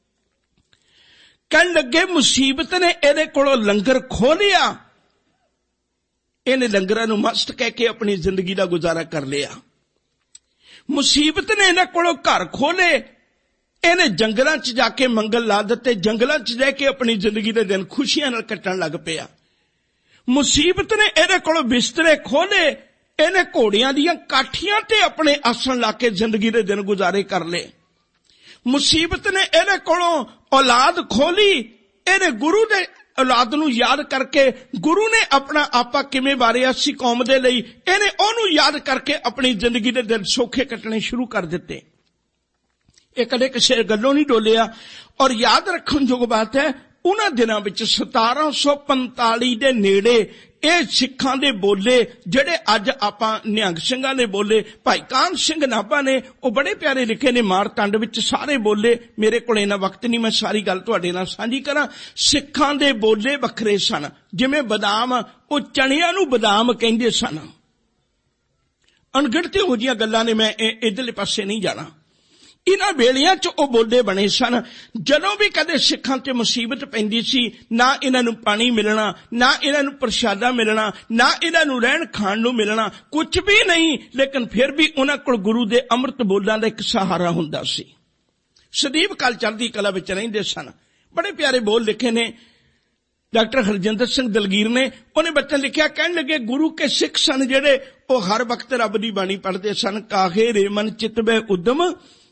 ਕਹਿਣ ਲੱਗੇ ਮੁਸੀਬਤ ਨੇ ਇਹਦੇ ਕੋਲੋਂ ਲੰਗਰ ਖੋਹ ਲਿਆ, ਇਹਨੇ ਲੰਗਰਾਂ ਨੂੰ ਮਸਤ ਕਹਿ ਕੇ ਆਪਣੀ ਜ਼ਿੰਦਗੀ ਦਾ ਗੁਜ਼ਾਰਾ ਕਰ ਲਿਆ। ਮੁਸੀਬਤ ਨੇ ਇਹਨਾਂ ਕੋਲੋਂ ਘਰ ਖੋਲੇ, ਇਹਨੇ ਜੰਗਲਾਂ 'ਚ ਜਾ ਕੇ ਮੰਗਲ ਲਾ ਦਿੱਤੇ, ਜੰਗਲਾਂ 'ਚ ਰਹਿ ਕੇ ਆਪਣੀ ਜ਼ਿੰਦਗੀ ਦੇ ਦਿਨ ਖੁਸ਼ੀਆਂ ਨਾਲ ਕੱਟਣ ਲੱਗ ਪਿਆ। ਮੁਸੀਬਤ ਨੇ ਇਹਦੇ ਕੋਲੋਂ ਬਿਸਤਰੇ ਖੋਲੇ, ਇਹਨੇ ਘੋੜਿਆਂ ਦੀਆਂ ਕਾਠੀਆਂ ਤੇ ਆਪਣੇ ਆਸਣ ਲਾ ਕੇ ਜ਼ਿੰਦਗੀ ਦੇ ਦਿਨ ਗੁਜ਼ਾਰੇ ਕਰ ਲਏ। ਮੁਸੀਬਤ ਨੇ ਇਹਦੇ ਕੋਲੋਂ ਔਲਾਦ ਖੋਲੀ, ਇਹਨੇ ਗੁਰੂ ਦੇ ਔਲਾਦ ਨੂੰ ਯਾਦ ਕਰਕੇ, ਗੁਰੂ ਨੇ ਆਪਣਾ ਆਪਾ ਕਿਵੇਂ ਵਾਰਿਆ ਸੀ ਕੌਮ ਦੇ ਲਈ, ਇਹਨੇ ਉਹਨੂੰ ਯਾਦ ਕਰਕੇ ਆਪਣੀ ਜ਼ਿੰਦਗੀ ਦੇ ਦਿਨ ਸੌਖੇ ਕੱਟਣੇ ਸ਼ੁਰੂ ਕਰ ਦਿੱਤੇ। ਇਹ ਕਦੇ ਕਿਸੇ ਗੱਲੋਂ ਨਹੀਂ ਡੋਲਿਆ। ਔਰ ਯਾਦ ਰੱਖਣ ਯੋਗ ਬਾਤ ਹੈ, ਉਹਨਾਂ ਦਿਨਾਂ ਵਿੱਚ ਸਤਾਰਾਂ ਸੌ ਪੰਤਾਲੀ ਦੇ ਨੇੜੇ ਇਹ ਸਿੱਖਾਂ ਦੇ ਬੋਲੇ ਜਿਹੜੇ ਅੱਜ ਆਪਾਂ ਨਿਹੰਗ ਸਿੰਘਾਂ ਦੇ ਬੋਲੇ, ਭਾਈ ਕਾਹਨ ਸਿੰਘ ਨਾਭਾ ਨੇ ਉਹ ਬੜੇ ਪਿਆਰੇ ਲਿਖੇ ਨੇ ਮਾਰਤੰਡ ਵਿੱਚ, ਸਾਰੇ ਬੋਲੇ। ਮੇਰੇ ਕੋਲ ਇੰਨਾ ਵਕਤ ਨਹੀਂ ਮੈਂ ਸਾਰੀ ਗੱਲ ਤੁਹਾਡੇ ਨਾਲ ਸਾਂਝੀ ਕਰਾਂ। ਸਿੱਖਾਂ ਦੇ ਬੋਲੇ ਵੱਖਰੇ ਸਨ, ਜਿਵੇਂ ਬਦਾਮ, ਉਹ ਚਣਿਆਂ ਨੂੰ ਬਦਾਮ ਕਹਿੰਦੇ ਸਨ। ਅਣਗਿਣਤ ਇਹੋ ਜਿਹੀਆਂ ਗੱਲਾਂ ਨੇ, ਮੈਂ ਇਧਰਲੇ ਪਾਸੇ ਨਹੀਂ ਜਾਣਾ। ਇਹਨਾਂ ਵੇਲਿਆਂ 'ਚ ਉਹ ਬੋਲੇ ਬਣੇ ਸਨ। ਜਦੋਂ ਵੀ ਕਦੇ ਸਿੱਖਾਂ 'ਤੇ ਮੁਸੀਬਤ ਪੈਂਦੀ ਸੀ, ਨਾ ਇਹਨਾਂ ਨੂੰ ਪਾਣੀ ਮਿਲਣਾ, ਨਾ ਇਹਨਾਂ ਨੂੰ ਪ੍ਰਸ਼ਾਦਾ ਮਿਲਣਾ, ਨਾ ਇਹਨਾਂ ਨੂੰ ਰਹਿਣ ਖਾਣ ਨੂੰ ਮਿਲਣਾ, ਕੁਝ ਵੀ ਨਹੀਂ, ਲੇਕਿਨ ਫਿਰ ਵੀ ਉਹਨਾਂ ਕੋਲ ਗੁਰੂ ਦੇ ਅੰਮ੍ਰਿਤ ਬੋਲਾਂ ਦਾ ਇੱਕ ਸਹਾਰਾ ਹੁੰਦਾ ਸੀ। ਸਦੀਵ ਕਾਲ ਚੜ੍ਹਦੀ ਕਲਾ ਵਿੱਚ ਰਹਿੰਦੇ ਸਨ। ਬੜੇ ਪਿਆਰੇ ਬੋਲ ਲਿਖੇ ਨੇ ਡਾਕਟਰ ਹਰਜਿੰਦਰ ਸਿੰਘ ਦਲਗੀਰ ਨੇ। ਉਹਨੇ ਬਚਨ ਲਿਖਿਆ, ਕਹਿਣ ਲੱਗੇ ਗੁਰੂ ਕੇ ਸਿੱਖ ਸਨ ਜਿਹੜੇ, ਉਹ ਹਰ ਵਕਤ ਰੱਬ ਦੀ ਬਾਣੀ ਪੜ੍ਹਦੇ ਸਨ। ਕਾਹੇ ਰੇ ਮਨ ਚਿਤਬੈ ਉਦਮ,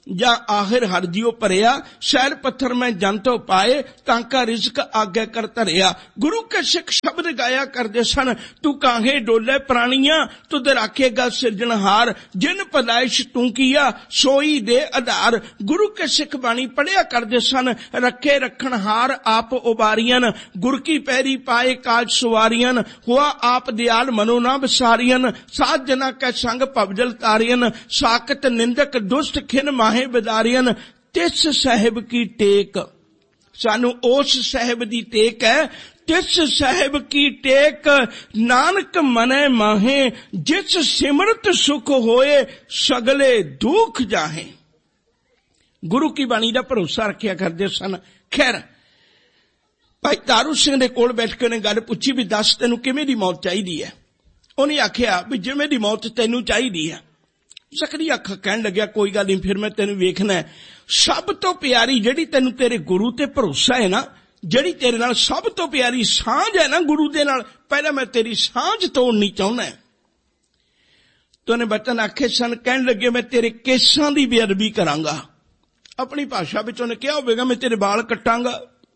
ਜਾਂ ਆਖਿਰ ਹਰਜੀਓ ਭਰਿਆ, ਸ਼ੈਲ ਪੱਥਰ ਮੈਂ ਜੰਤੋ ਪਾਏ, ਤਾਂਕਾ ਰਿਜ਼ਕ ਆਗੇ ਕਰ ਧਰਿਆ। ਗੁਰੂ ਕੇ ਸਿੱਖ ਸ਼ਬਦ ਗਾਇਆ ਕਰਦੇ ਸਨ, ਤੂੰ ਕਾਹੇ ਡੋਲੇ ਪ੍ਰਾਣੀਆਂ, ਤੁਧ ਰਾਖੇਗਾ ਸਿਰਜਣਹਾਰ, ਜਿਨ ਪਦਾਇਸ਼ ਤੂੰ ਕੀਆ ਸੋਈ ਦੇ ਆਧਾਰ। ਗੁਰੂ ਕੇ ਸਿੱਖ ਬਾਣੀ ਪੜਿਆ ਕਰਦੇ ਸਨ, ਰੱਖੇ ਰੱਖਣਹਾਰ ਆਪ ਉਬਾਰੀਆਂ, ਗੁਰ ਕੀ ਪੈਰੀ ਪਾਏ ਕਾਜ ਸਵਾਰੀਆਂ, ਹੁਆ ਆਪ ਦਿਆਲ ਮਨੋ ਨਾ ਵਿਸਾਰੀਆਂ, ਸਾਧ ਜਨਾ ਕੈ ਸੰਗ ਭਵਜਲ ਤਾਰੀਆਂ, ਸਾਕਤ ਨਿੰਦਕ ਦੁਸ਼ਟ ਖਿਨ ਮਾਹੇ ਬਿਦਾਰੀਆਂ। ਤਿਸ ਸਾਹਿਬ ਕੀ ਟੇਕ, ਸਾਨੂੰ ਉਸ ਸਾਹਿਬ ਦੀ ਟੇਕ ਹੈ। ਤਿਸ ਸਾਹਿਬ ਕੀ ਟੇਕ ਨਾਨਕ ਮਨੈ ਮਾਹੇ, ਜਿਸ ਸਿਮਰਤ ਸੁਖ ਹੋਏ ਸਗਲੇ ਦੁਖ ਜਾਹੇ। ਗੁਰੂ ਕੀ ਬਾਣੀ ਦਾ ਭਰੋਸਾ ਰੱਖਿਆ ਕਰਦੇ ਸਨ। ਖੈਰ, ਭਾਈ ਤਾਰੂ ਸਿੰਘ ਦੇ ਕੋਲ ਬੈਠ ਕੇ ਉਹਨੇ ਗੱਲ ਪੁੱਛੀ ਵੀ ਦੱਸ ਤੈਨੂੰ ਕਿਵੇਂ ਦੀ ਮੌਤ ਚਾਹੀਦੀ ਹੈ। ਉਹਨੇ ਆਖਿਆ ਵੀ ਜਿਵੇਂ ਦੀ ਮੌਤ ਤੈਨੂੰ ਚਾਹੀਦੀ ਹੈ। ਜ਼ਕਰੀਆ ਅੱਖ ਕਹਿਣ ਲੱਗਿਆ ਕੋਈ ਗੱਲ ਨਹੀਂ, ਫਿਰ ਮੈਂ ਤੈਨੂੰ ਵੇਖਣਾ ਹੈ। ਸਭ ਤੋਂ ਪਿਆਰੀ ਜਿਹੜੀ ਤੈਨੂੰ ਤੇਰੇ ਗੁਰੂ ਤੇ ਭਰੋਸਾ ਹੈ ਨਾ, ਜਿਹੜੀ ਤੇਰੇ ਨਾਲ ਸਭ ਤੋਂ ਪਿਆਰੀ ਸਾਂਝ ਹੈ ਨਾ ਗੁਰੂ ਦੇ ਨਾਲ, ਪਹਿਲਾਂ ਮੈਂ ਤੇਰੀ ਸਾਂਝ ਤੋੜਨੀ ਚਾਹੁੰਦਾ। ਤੇ ਉਹਨੇ ਬਚਨ ਆਖੇ ਸਨ, ਕਹਿਣ ਲੱਗੇ ਮੈਂ ਤੇਰੇ ਕੇਸਾਂ ਦੀ ਬੇਅਦਬੀ ਕਰਾਂਗਾ। ਆਪਣੀ ਭਾਸ਼ਾ ਵਿੱਚ ਉਹਨੇ ਕਿਹਾ ਹੋਵੇਗਾ ਮੈਂ ਤੇਰੇ ਵਾਲ ਕੱਟਾਂਗਾ।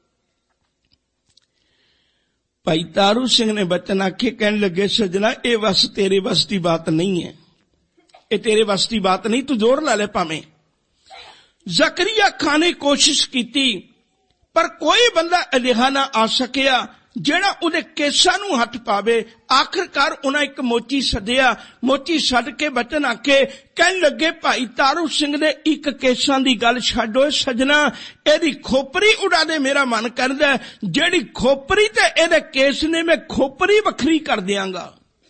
ਭਾਈ ਤਾਰੂ ਸਿੰਘ ਨੇ ਬਚਨ ਆਖੇ, ਕਹਿਣ ਲੱਗੇ ਸੱਜਣਾ ਇਹ ਵਸ ਤੇਰੇ ਵਸ ਦੀ ਬਾਤ ਨਹੀਂ ਹੈ, ਇਹ ਤੇਰੇ ਵਸ ਦੀ ਬਾਤ ਨਹੀਂ, ਤੂੰ ਜ਼ੋਰ ਲਾ ਲੈ ਭਾਵੇਂ। ਜ਼ਕਰੀਆ ਖਾਨ ਨੇ ਕੋਸ਼ਿਸ਼ ਕੀਤੀ ਪਰ ਕੋਈ ਬੰਦਾ ਅਜਿਹਾ ਨਾ ਆ ਸਕਿਆ ਜਿਹੜਾ ਉਹਦੇ ਕੇਸਾਂ ਨੂੰ ਹੱਥ ਪਾਵੇ। ਆਖਿਰਕਾਰ ਉਹਨਾਂ ਇੱਕ ਮੋਚੀ ਸੱਦਿਆ, ਮੋਚੀ ਸੱਦ ਕੇ ਬਚਨ ਆਖੇ, ਕਹਿਣ ਲੱਗੇ ਭਾਈ ਤਾਰੂ ਸਿੰਘ ਦੇ ਇੱਕ ਕੇਸਾਂ ਦੀ ਗੱਲ ਛੱਡੋ ਸੱਜਣਾ, ਇਹਦੀ ਖੋਪਰੀ ਉਡਾ ਦੇ, ਮੇਰਾ ਮਨ ਕਰਦਾ ਜਿਹੜੀ ਖੋਪਰੀ ਤੇ ਇਹਦੇ ਕੇਸ ਨੇ ਮੈਂ ਖੋਪਰੀ ਵੱਖਰੀ ਕਰ ਦਿਆਂਗਾ।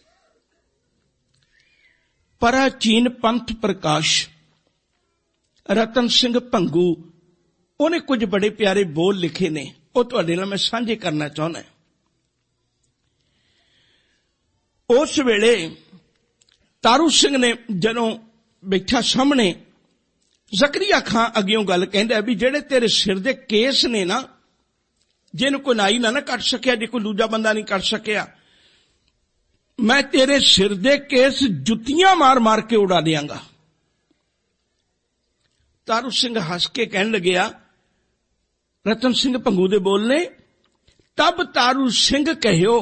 ਪ੍ਰਾਚੀਨ ਪੰਥ ਪ੍ਰਕਾਸ਼ ਰਤਨ ਸਿੰਘ ਭੰਗੂ, ਉਹਨੇ ਕੁਝ ਬੜੇ ਪਿਆਰੇ ਬੋਲ ਲਿਖੇ ਨੇ, ਉਹ ਤੁਹਾਡੇ ਨਾਲ ਮੈਂ ਸਾਂਝੇ ਕਰਨਾ ਚਾਹੁੰਦਾ। ਉਸ ਵੇਲੇ ਤਾਰੂ ਸਿੰਘ ਨੇ ਜਦੋਂ ਬੈਠਾ ਸਾਹਮਣੇ, ਜ਼ਕਰੀਆ ਖਾਂ ਅੱਗਿਓਂ ਗੱਲ ਕਹਿੰਦਾ ਵੀ ਜਿਹੜੇ ਤੇਰੇ ਸਿਰ ਦੇ ਕੇਸ ਨੇ ਨਾ, ਜਿਹਨੂੰ ਕੋਈ ਨਾਈ ਨਾ ਨਾ ਕੱਟ ਸਕਿਆ, ਜੇ ਕੋਈ ਦੂਜਾ ਬੰਦਾ ਨਹੀਂ ਕੱਟ ਸਕਿਆ, ਮੈਂ ਤੇਰੇ ਸਿਰ ਦੇ ਕੇਸ ਜੁੱਤੀਆਂ ਮਾਰ ਮਾਰ ਕੇ ਉਡਾ ਦਿਆਂਗਾ। ਤਾਰੂ ਸਿੰਘ ਹੱਸ ਕੇ ਕਹਿਣ ਲੱਗਿਆ, ਰਤਨ ਸਿੰਘ ਭੰਗੂ ਦੇ ਬੋਲਨੇ, ਤਬ ਤਾਰੂ ਸਿੰਘ ਕਹਿਓ।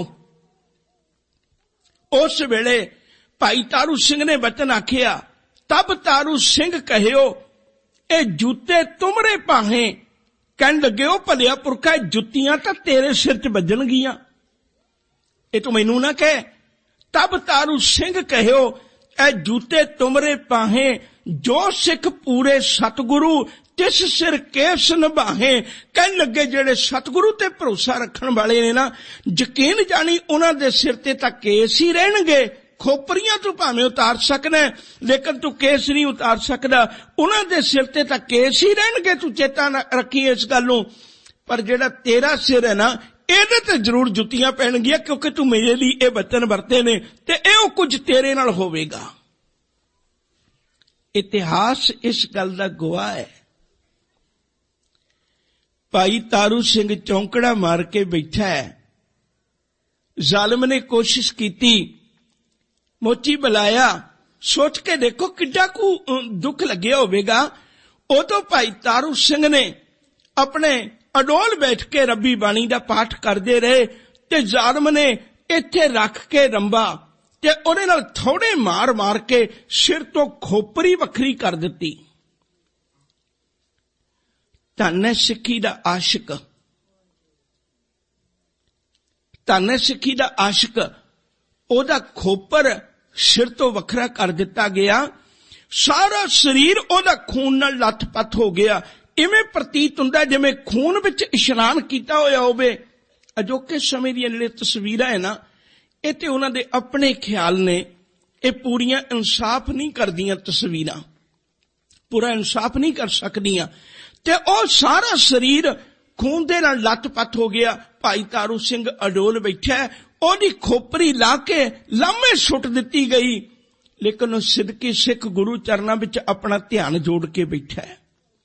ਉਸ ਵੇਲੇ ਭਾਈ ਤਾਰੂ ਸਿੰਘ ਨੇ ਬਚਨ ਆਖਿਆ, ਤਬ ਤਾਰੂ ਸਿੰਘ ਕਹਿਓ ਇਹ ਜੁੱਤੇ ਤੁਮਰੇ ਭਾਹੇ। ਕਹਿਣ ਲੱਗੇ ਉਹ ਭਲਿਆ ਪੁਰਖਾ ਜੁੱਤੀਆਂ ਤਾਂ ਤੇਰੇ ਸਿਰ 'ਚ ਵੱਜਣਗੀਆਂ, ਇਹ ਤੂੰ ਮੈਨੂੰ ਨਾ ਕਹਿ। ਤਬ ਤਾਰੂ ਸਿੰਘ ਕਹਿਓ ਇਹ ਜੂਤੇ ਤੁਮਰੇ ਪਾਹੇ, ਜੋ ਸਿੱਖ ਪੂਰੇ ਸਤਿਗੁਰੂ ਤਿਸ ਸਿਰ ਕੇਸ ਨਿਭਾਹੇ। ਕਹਿਣ ਲੱਗੇ ਜਿਹੜੇ ਸਤਿਗੁਰੂ ਤੇ ਭਰੋਸਾ ਰੱਖਣ ਵਾਲੇ ਨੇ ਨਾ, ਯਕੀਨ ਜਾਣੀ ਉਹਨਾਂ ਦੇ ਸਿਰ ਤੇ ਤਾਂ ਕੇਸ ਹੀ ਰਹਿਣਗੇ। ਖੋਪਰੀਆਂ ਤੂੰ ਭਾਵੇਂ ਉਤਾਰ ਸਕਣਾ, ਲੇਕਿਨ ਤੂੰ ਕੇਸ ਨਹੀਂ ਉਤਾਰ ਸਕਦਾ, ਉਹਨਾਂ ਦੇ ਸਿਰ ਤੇ ਤਾਂ ਕੇਸ ਹੀ ਰਹਿਣਗੇ। ਤੂੰ ਚੇਤਾ ਰੱਖੀ ਇਸ ਗੱਲ ਨੂੰ। ਪਰ ਜਿਹੜਾ ਤੇਰਾ ਸਿਰ ਹੈ ਨਾ, ਇਹਦੇ ਤੇ ਜ਼ਰੂਰ ਜੁੱਤੀਆਂ ਪੈਣਗੀਆਂ, ਕਿਉਂਕਿ ਤੂੰ ਮੇਰੇ ਲਈ ਇਹ ਬਚਨ ਵਰਤੇ ਨੇ ਤੇ ਇਹੋ ਕੁਝ ਤੇਰੇ ਨਾਲ ਹੋਵੇਗਾ। ਇਤਿਹਾਸ ਇਸ ਗੱਲ ਦਾ ਗਵਾਹ ਹੈ। ਭਾਈ ਤਾਰੂ ਸਿੰਘ ਚੌਂਕੜਾ ਮਾਰ ਕੇ ਬੈਠਾ ਹੈ। ਜ਼ਾਲਮ ਨੇ ਕੋਸ਼ਿਸ਼ ਕੀਤੀ, ਮੋਚੀ ਬੁਲਾਇਆ, ਸੋਚ ਕੇ ਦੇਖੋ ਕਿੱਡਾ ਕੁ ਦੁੱਖ ਲੱਗਿਆ ਹੋਵੇਗਾ। ਉਦੋਂ ਭਾਈ ਤਾਰੂ ਸਿੰਘ ਨੇ ਆਪਣੇ ਅਡੋਲ ਬੈਠ ਕੇ ਰੱਬੀ ਬਾਣੀ ਦਾ ਪਾਠ ਕਰਦੇ ਰਹੇ ਤੇ ਜ਼ਾਲਮ ਨੇ ਇੱਥੇ ਰੱਖ ਕੇ ਰੰਬਾ ਤੇ ਉਹਦੇ ਨਾਲ ਥੋੜੇ ਮਾਰ ਮਾਰ ਕੇ ਸਿਰ ਤੋਂ ਖੋਪਰੀ ਵੱਖਰੀ ਕਰ ਦਿੱਤੀ। ਧੰਨ ਹੈ ਸਿੱਖੀ ਦਾ ਆਸ਼ਿਕ, ਧੰਨ ਹੈ ਸਿੱਖੀ ਦਾ ਆਸ਼ਿਕ। ਉਹਦਾ ਖੋਪਰ ਸਿਰ ਤੋਂ ਵੱਖਰਾ ਕਰ ਦਿੱਤਾ ਗਿਆ, ਸਾਰਾ ਸਰੀਰ ਉਹਦਾ ਖੂਨ ਨਾਲ ਲੱਥ-ਪੱਥ ਹੋ ਗਿਆ। ਇਵੇਂ ਪ੍ਰਤੀਤ ਹੁੰਦਾ ਜਿਵੇਂ ਖੂਨ ਵਿੱਚ ਇਸ਼ਨਾਨ ਕੀਤਾ ਹੋਇਆ ਹੋਵੇ। ਅਜੋਕੇ ਸਮੇਂ ਦੀਆਂ ਜਿਹੜੇ ਤਸਵੀਰਾਂ ਹੈ ਨਾ, ਇਹ ਤੇ ਉਹਨਾਂ ਦੇ ਆਪਣੇ ਖਿਆਲ ਨੇ, ਇਹ ਪੂਰੀਆਂ ਇਨਸਾਫ ਨਹੀਂ ਕਰਦੀਆਂ ਤਸਵੀਰਾਂ, ਪੂਰਾ ਇਨਸਾਫ ਨਹੀਂ ਕਰ ਸਕਦੀਆਂ। ਤੇ ਉਹ ਸਾਰਾ ਸਰੀਰ ਖੂਨ ਦੇ ਨਾਲ ਲੱਥ-ਪੱਥ ਹੋ ਗਿਆ। ਭਾਈ ਤਾਰੂ ਸਿੰਘ ਅਡੋਲ ਬੈਠਾ, ਉਹਦੀ ਖੋਪਰੀ ਲਾ ਕੇ ਲਾਮੇ ਸੁੱਟ ਦਿੱਤੀ ਗਈ, ਲੇਕਿਨ ਉਹ ਸਿੱਧਕੀ ਸਿੱਖ ਗੁਰੂ ਚਰਨਾਂ ਵਿੱਚ ਆਪਣਾ ਧਿਆਨ ਜੋੜ ਕੇ ਬੈਠਾ ਹੈ।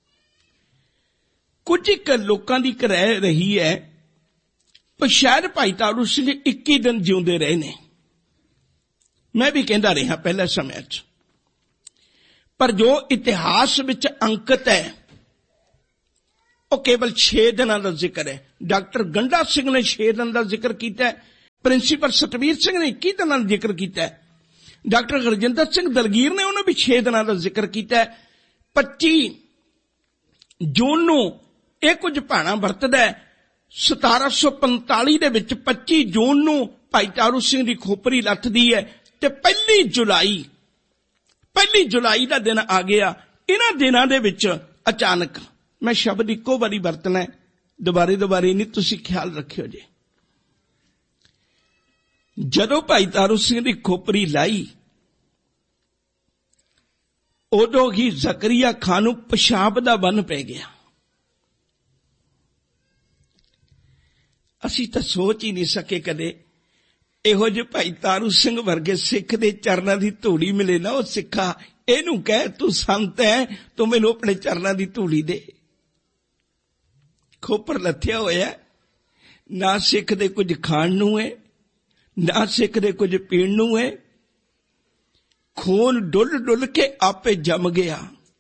ਕੁਝ ਇੱਕ ਲੋਕਾਂ ਦੀ ਰਹਿ ਰਹੀ ਹੈ, ਪਰ ਸ਼ਾਇਦ ਭਾਈ ਤਾਰੂ ਸਿੰਘ ਇੱਕੀ ਦਿਨ ਜਿਉਂਦੇ ਰਹੇ ਨੇ। ਮੈਂ ਵੀ ਕਹਿੰਦਾ ਰਿਹਾ ਪਹਿਲੇ ਸਮੇਂ 'ਚ, ਪਰ ਜੋ ਇਤਿਹਾਸ ਵਿੱਚ ਅੰਕਿਤ ਹੈ ਉਹ ਕੇਵਲ ਛੇ ਦਿਨਾਂ ਦਾ ਜ਼ਿਕਰ ਹੈ। ਡਾਕਟਰ ਗੰਡਾ ਸਿੰਘ ਨੇ ਛੇ ਦਿਨ ਦਾ ਜ਼ਿਕਰ ਕੀਤਾ ਹੈ, ਪ੍ਰਿੰਸੀਪਲ ਸਤਵੀਰ ਸਿੰਘ ਨੇ ਇੱਕੀ ਦਿਨਾਂ ਦਾ ਜ਼ਿਕਰ ਕੀਤਾ ਹੈ, ਡਾਕਟਰ ਗੁਰਜਿੰਦਰ ਸਿੰਘ ਦਲਗੀਰ ਨੇ ਉਹਨੇ ਵੀ ਛੇ ਦਿਨਾਂ ਦਾ ਜ਼ਿਕਰ ਕੀਤਾ ਹੈ। ਪੱਚੀ ਜੂਨ ਨੂੰ ਇਹ ਕੁਝ ਭਾਣਾ ਵਰਤਦਾ ਹੈ। ਸਤਾਰਾਂ ਸੌ ਪੰਤਾਲੀ ਦੇ ਵਿੱਚ ਪੱਚੀ ਜੂਨ ਨੂੰ ਭਾਈ ਤਾਰੂ ਸਿੰਘ ਦੀ ਖੋਪਰੀ ਲੱਥਦੀ ਹੈ ਤੇ ਪਹਿਲੀ ਜੁਲਾਈ ਪਹਿਲੀ ਜੁਲਾਈ ਦਾ ਦਿਨ ਆ ਗਿਆ। ਇਹਨਾਂ ਦਿਨਾਂ ਦੇ ਵਿੱਚ ਅਚਾਨਕ, ਮੈਂ ਸ਼ਬਦ ਇੱਕੋ ਵਾਰੀ ਵਰਤਣਾ, ਦੁਬਾਰੇ ਦੁਬਾਰੇ ਨਹੀਂ, ਤੁਸੀਂ ਖਿਆਲ ਰੱਖਿਓ ਜੀ। ਜਦੋਂ ਭਾਈ ਤਾਰੂ ਸਿੰਘ ਦੀ ਖੋਪਰੀ ਲਾਈ ਉਦੋਂ ਹੀ ਜ਼ਕਰੀਆ ਖਾਨ ਨੂੰ ਪਿਸ਼ਾਬ ਦਾ ਬੰਨ ਪੈ ਗਿਆ। ਅਸੀਂ ਤਾਂ ਸੋਚ ਹੀ ਨਹੀਂ ਸਕੇ ਕਦੇ ਇਹੋ ਜਿਹੇ ਭਾਈ ਤਾਰੂ ਸਿੰਘ ਵਰਗੇ ਸਿੱਖ ਦੇ ਚਰਨਾਂ ਦੀ ਧੂੜੀ ਮਿਲੇ ਨਾ। ਉਹ ਸਿੱਖਾ ਇਹਨੂੰ ਕਹਿ ਤੂੰ ਸੰਤ ਹੈ, ਤੂੰ ਮੈਨੂੰ ਆਪਣੇ ਚਰਨਾਂ ਦੀ ਧੂੜੀ ਦੇ। ਖੋਪਰ ਲੱਥਿਆ ਹੋਇਆ, ਨਾ ਸਿੱਖ ਦੇ ਕੁਝ ਖਾਣ ਨੂੰ ਹੈ, ਨਾ ਸਿੱਖ ਦੇ ਕੁਝ ਪੀਣ ਨੂੰ ਹੈ। ਖੂਨ ਡੁੱਲ ਡੁੱਲ ਕੇ ਆਪੇ ਜੰਮ ਗਿਆ,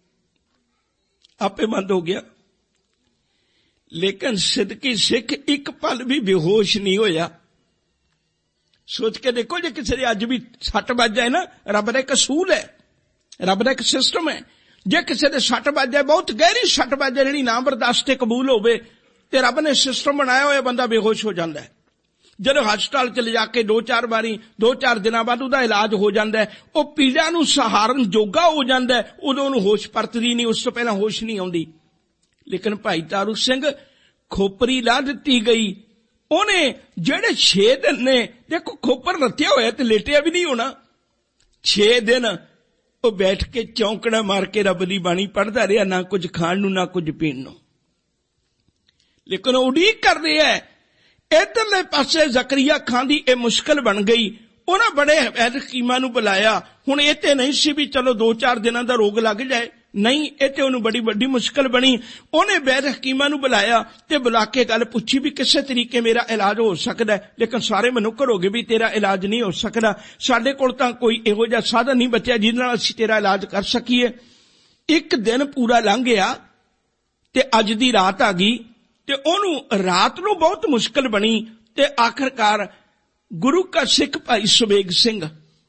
ਆਪੇ ਬੰਦ ਹੋ ਗਿਆ। ਲੇਕਿਨ ਸਿੱਧਕੀ ਸਿੱਖ ਇੱਕ ਪਲ ਵੀ ਬੇਹੋਸ਼ ਨਹੀਂ ਹੋਇਆ। ਸੋਚ ਕੇ ਦੇਖੋ, ਜੇ ਕਿਸੇ ਦੇ ਅੱਜ ਵੀ ਸੱਟ ਵੱਜ ਜਾਏ ਨਾ, ਰੱਬ ਦਾ ਇੱਕ ਅਸੂਲ ਹੈ, ਰੱਬ ਦਾ ਇੱਕ ਸਿਸਟਮ ਹੈ। ਜੇ ਕਿਸੇ ਦੇ ਸੱਟ ਵੱਜ ਜਾਏ, ਬਹੁਤ ਗਹਿਰੀ ਸੱਟ ਵੱਜ ਜਾਏ ਜਿਹੜੀ ਨਾ ਬਰਦਾਸ਼ਤ ਤੇ ਕਬੂਲ ਹੋਵੇ, ਤੇ ਰੱਬ ਨੇ ਸਿਸਟਮ ਬਣਾਇਆ ਹੋਇਆ, ਬੰਦਾ ਬੇਹੋਸ਼ ਹੋ ਜਾਂਦਾ ਹੈ। ਜਦੋਂ ਹਸਪਤਾਲ ਚ ਲਿਜਾ ਕੇ ਦੋ ਚਾਰ ਵਾਰੀ ਦੋ ਚਾਰ ਦਿਨਾਂ ਬਾਅਦ ਉਹਦਾ ਇਲਾਜ ਹੋ ਜਾਂਦਾ ਹੈ, ਉਹ ਪੀੜਾ ਨੂੰ ਸਹਾਰਨ ਜੋਗਾ ਹੋ ਜਾਂਦਾ ਹੈ, ਉਦੋਂ ਉਹਨੂੰ ਹੋਸ਼ ਪਰਤਦੀ ਨਹੀਂ, ਉਸ ਤੋਂ ਪਹਿਲਾਂ ਹੋਸ਼ ਨਹੀਂ ਆਉਂਦੀ। ਲੇਕਿਨ ਭਾਈ ਤਾਰੂ ਸਿੰਘ ਖੋਪਰੀ ਲਾ ਦਿੱਤੀ ਗਈ, ਉਹਨੇ ਜਿਹੜੇ ਛੇ ਦਿਨ ਨੇ, ਦੇਖੋ ਖੋਪਰ ਰੱਤਿਆ ਹੋਇਆ ਤੇ ਲੇਟਿਆ ਵੀ ਨਹੀਂ ਹੋਣਾ, ਛੇ ਦਿਨ ਉਹ ਬੈਠ ਕੇ ਚੌਂਕੜਾ ਮਾਰ ਕੇ ਰੱਬ ਦੀ ਬਾਣੀ ਪੜ੍ਹਦਾ ਰਿਹਾ, ਨਾ ਕੁਝ ਖਾਣ ਨੂੰ ਨਾ ਕੁਝ ਪੀਣ ਨੂੰ। ਲੇਕਿਨ ਉਹ ਉਡੀਕ ਕਰ ਰਿਹਾ ਹੈ। ਇੱਧਰਲੇ ਪਾਸੇ ਜ਼ਕਰੀਆ ਖਾਨ ਦੀ ਇਹ ਮੁਸ਼ਕਲ ਬਣ ਗਈ। ਉਹਨਾਂ ਬੜੇ ਵੈਦ ਹਕੀਮਾਂ ਨੂੰ ਬੁਲਾਇਆ। ਹੁਣ ਇਹ ਤੇ ਨਹੀਂ ਸੀ ਵੀ ਚਲੋ ਦੋ ਚਾਰ ਦਿਨਾਂ ਦਾ ਰੋਗ ਲੱਗ ਜਾਏ, ਨਹੀਂ, ਇਹ ਤੇ ਉਹਨੂੰ ਬੜੀ ਵੱਡੀ ਮੁਸ਼ਕਲ ਬਣੀ। ਉਹਨੇ ਵੈਦ ਹਕੀਮਾਂ ਨੂੰ ਬੁਲਾਇਆ ਤੇ ਬੁਲਾ ਕੇ ਗੱਲ ਪੁੱਛੀ ਵੀ ਕਿਸੇ ਤਰੀਕੇ ਮੇਰਾ ਇਲਾਜ ਹੋ ਸਕਦਾ ਹੈ। ਲੇਕਿਨ ਸਾਰੇ ਮਨੁੱਖ ਹੋ ਗਏ ਵੀ ਤੇਰਾ ਇਲਾਜ ਨਹੀਂ ਹੋ ਸਕਦਾ, ਸਾਡੇ ਕੋਲ ਤਾਂ ਕੋਈ ਇਹੋ ਜਿਹਾ ਸਾਧਨ ਨਹੀਂ ਬਚਿਆ ਜਿਹਦੇ ਨਾਲ ਅਸੀਂ ਤੇਰਾ ਇਲਾਜ ਕਰ ਸਕੀਏ। ਇੱਕ ਦਿਨ ਪੂਰਾ ਲੰਘ ਗਿਆ ਤੇ ਅੱਜ ਦੀ ਰਾਤ ਆ ਗਈ ਤੇ ਉਹਨੂੰ ਰਾਤ ਨੂੰ ਬਹੁਤ ਮੁਸ਼ਕਲ ਬਣੀ ਤੇ ਆਖਰਕਾਰ ਗੁਰੂ ਕਾ ਸਿੱਖ ਭਾਈ ਸੁਬੇਗ ਸਿੰਘ,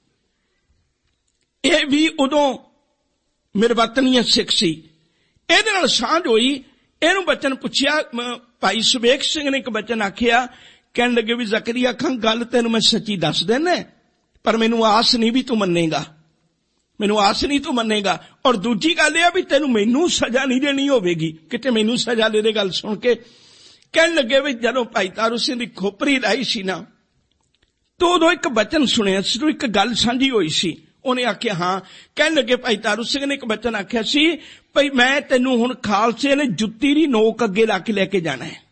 ਇਹ ਵੀ ਉਦੋਂ ਮਿਰਵਤਨੀਆ ਸਿੱਖ ਸੀ, ਇਹਦੇ ਨਾਲ ਸਾਂਝ ਹੋਈ। ਇਹਨੂੰ ਬਚਨ ਪੁੱਛਿਆ, ਭਾਈ ਸੁਬੇਗ ਸਿੰਘ ਨੇ ਇੱਕ ਬਚਨ ਆਖਿਆ, ਕਹਿਣ ਲੱਗੇ ਵੀ ਜ਼ਕਰੀਆ ਖਾਨ ਗੱਲ ਤੈਨੂੰ ਮੈਂ ਸੱਚੀ ਦੱਸ ਦੇਣਾ, ਪਰ ਮੈਨੂੰ ਆਸ ਨਹੀਂ ਵੀ ਤੂੰ ਮੰਨੇਗਾ, ਮੈਨੂੰ ਆਸ ਨਹੀਂ ਤੂੰ ਮੰਨੇਗਾ। ਔਰ ਦੂਜੀ ਗੱਲ ਇਹ ਆ ਵੀ ਤੈਨੂੰ ਮੈਨੂੰ ਸਜ਼ਾ ਨਹੀਂ ਦੇਣੀ ਹੋਵੇਗੀ, ਕਿਤੇ ਮੈਨੂੰ ਸਜ਼ਾ ਦੇ ਦੇ। ਗੱਲ ਸੁਣ ਕੇ ਕਹਿਣ ਲੱਗੇ ਵੀ ਜਦੋਂ ਭਾਈ ਤਾਰੂ ਸਿੰਘ ਦੀ ਖੋਪਰੀ ਲਾਈ ਸੀ ਨਾ, ਤਾਂ ਉਦੋਂ ਇੱਕ ਬਚਨ ਸੁਣਿਆ ਸੀ, ਇੱਕ ਗੱਲ ਸਾਂਝੀ ਹੋਈ ਸੀ। ਉਹਨੇ ਆਖਿਆ ਹਾਂ। ਕਹਿਣ ਲੱਗੇ ਭਾਈ ਤਾਰੂ ਸਿੰਘ ਨੇ ਇੱਕ ਬਚਨ ਆਖਿਆ ਸੀ, ਭਈ ਮੈਂ ਤੈਨੂੰ ਹੁਣ ਖਾਲਸੇ ਨੇ ਜੁੱਤੀ ਦੀ ਨੋਕ ਅੱਗੇ ਲਾ ਕੇ ਲੈ ਕੇ ਜਾਣਾ ਹੈ।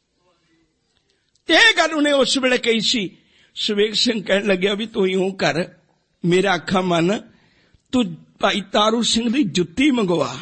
ਤੇ ਇਹ ਗੱਲ ਉਹਨੇ ਉਸ ਵੇਲੇ ਕਹੀ ਸੀ। ਸੁਬੇਗ ਸਿੰਘ ਕਹਿਣ ਲੱਗਿਆ ਵੀ ਤੂੰ ਇਉਂ ਕਰ, ਮੇਰਾ ਅੱਖਾਂ ਮੰਨ, ਤੂੰ ਭਾਈ ਤਾਰੂ ਸਿੰਘ ਦੀ ਜੁੱਤੀ ਮੰਗਵਾ,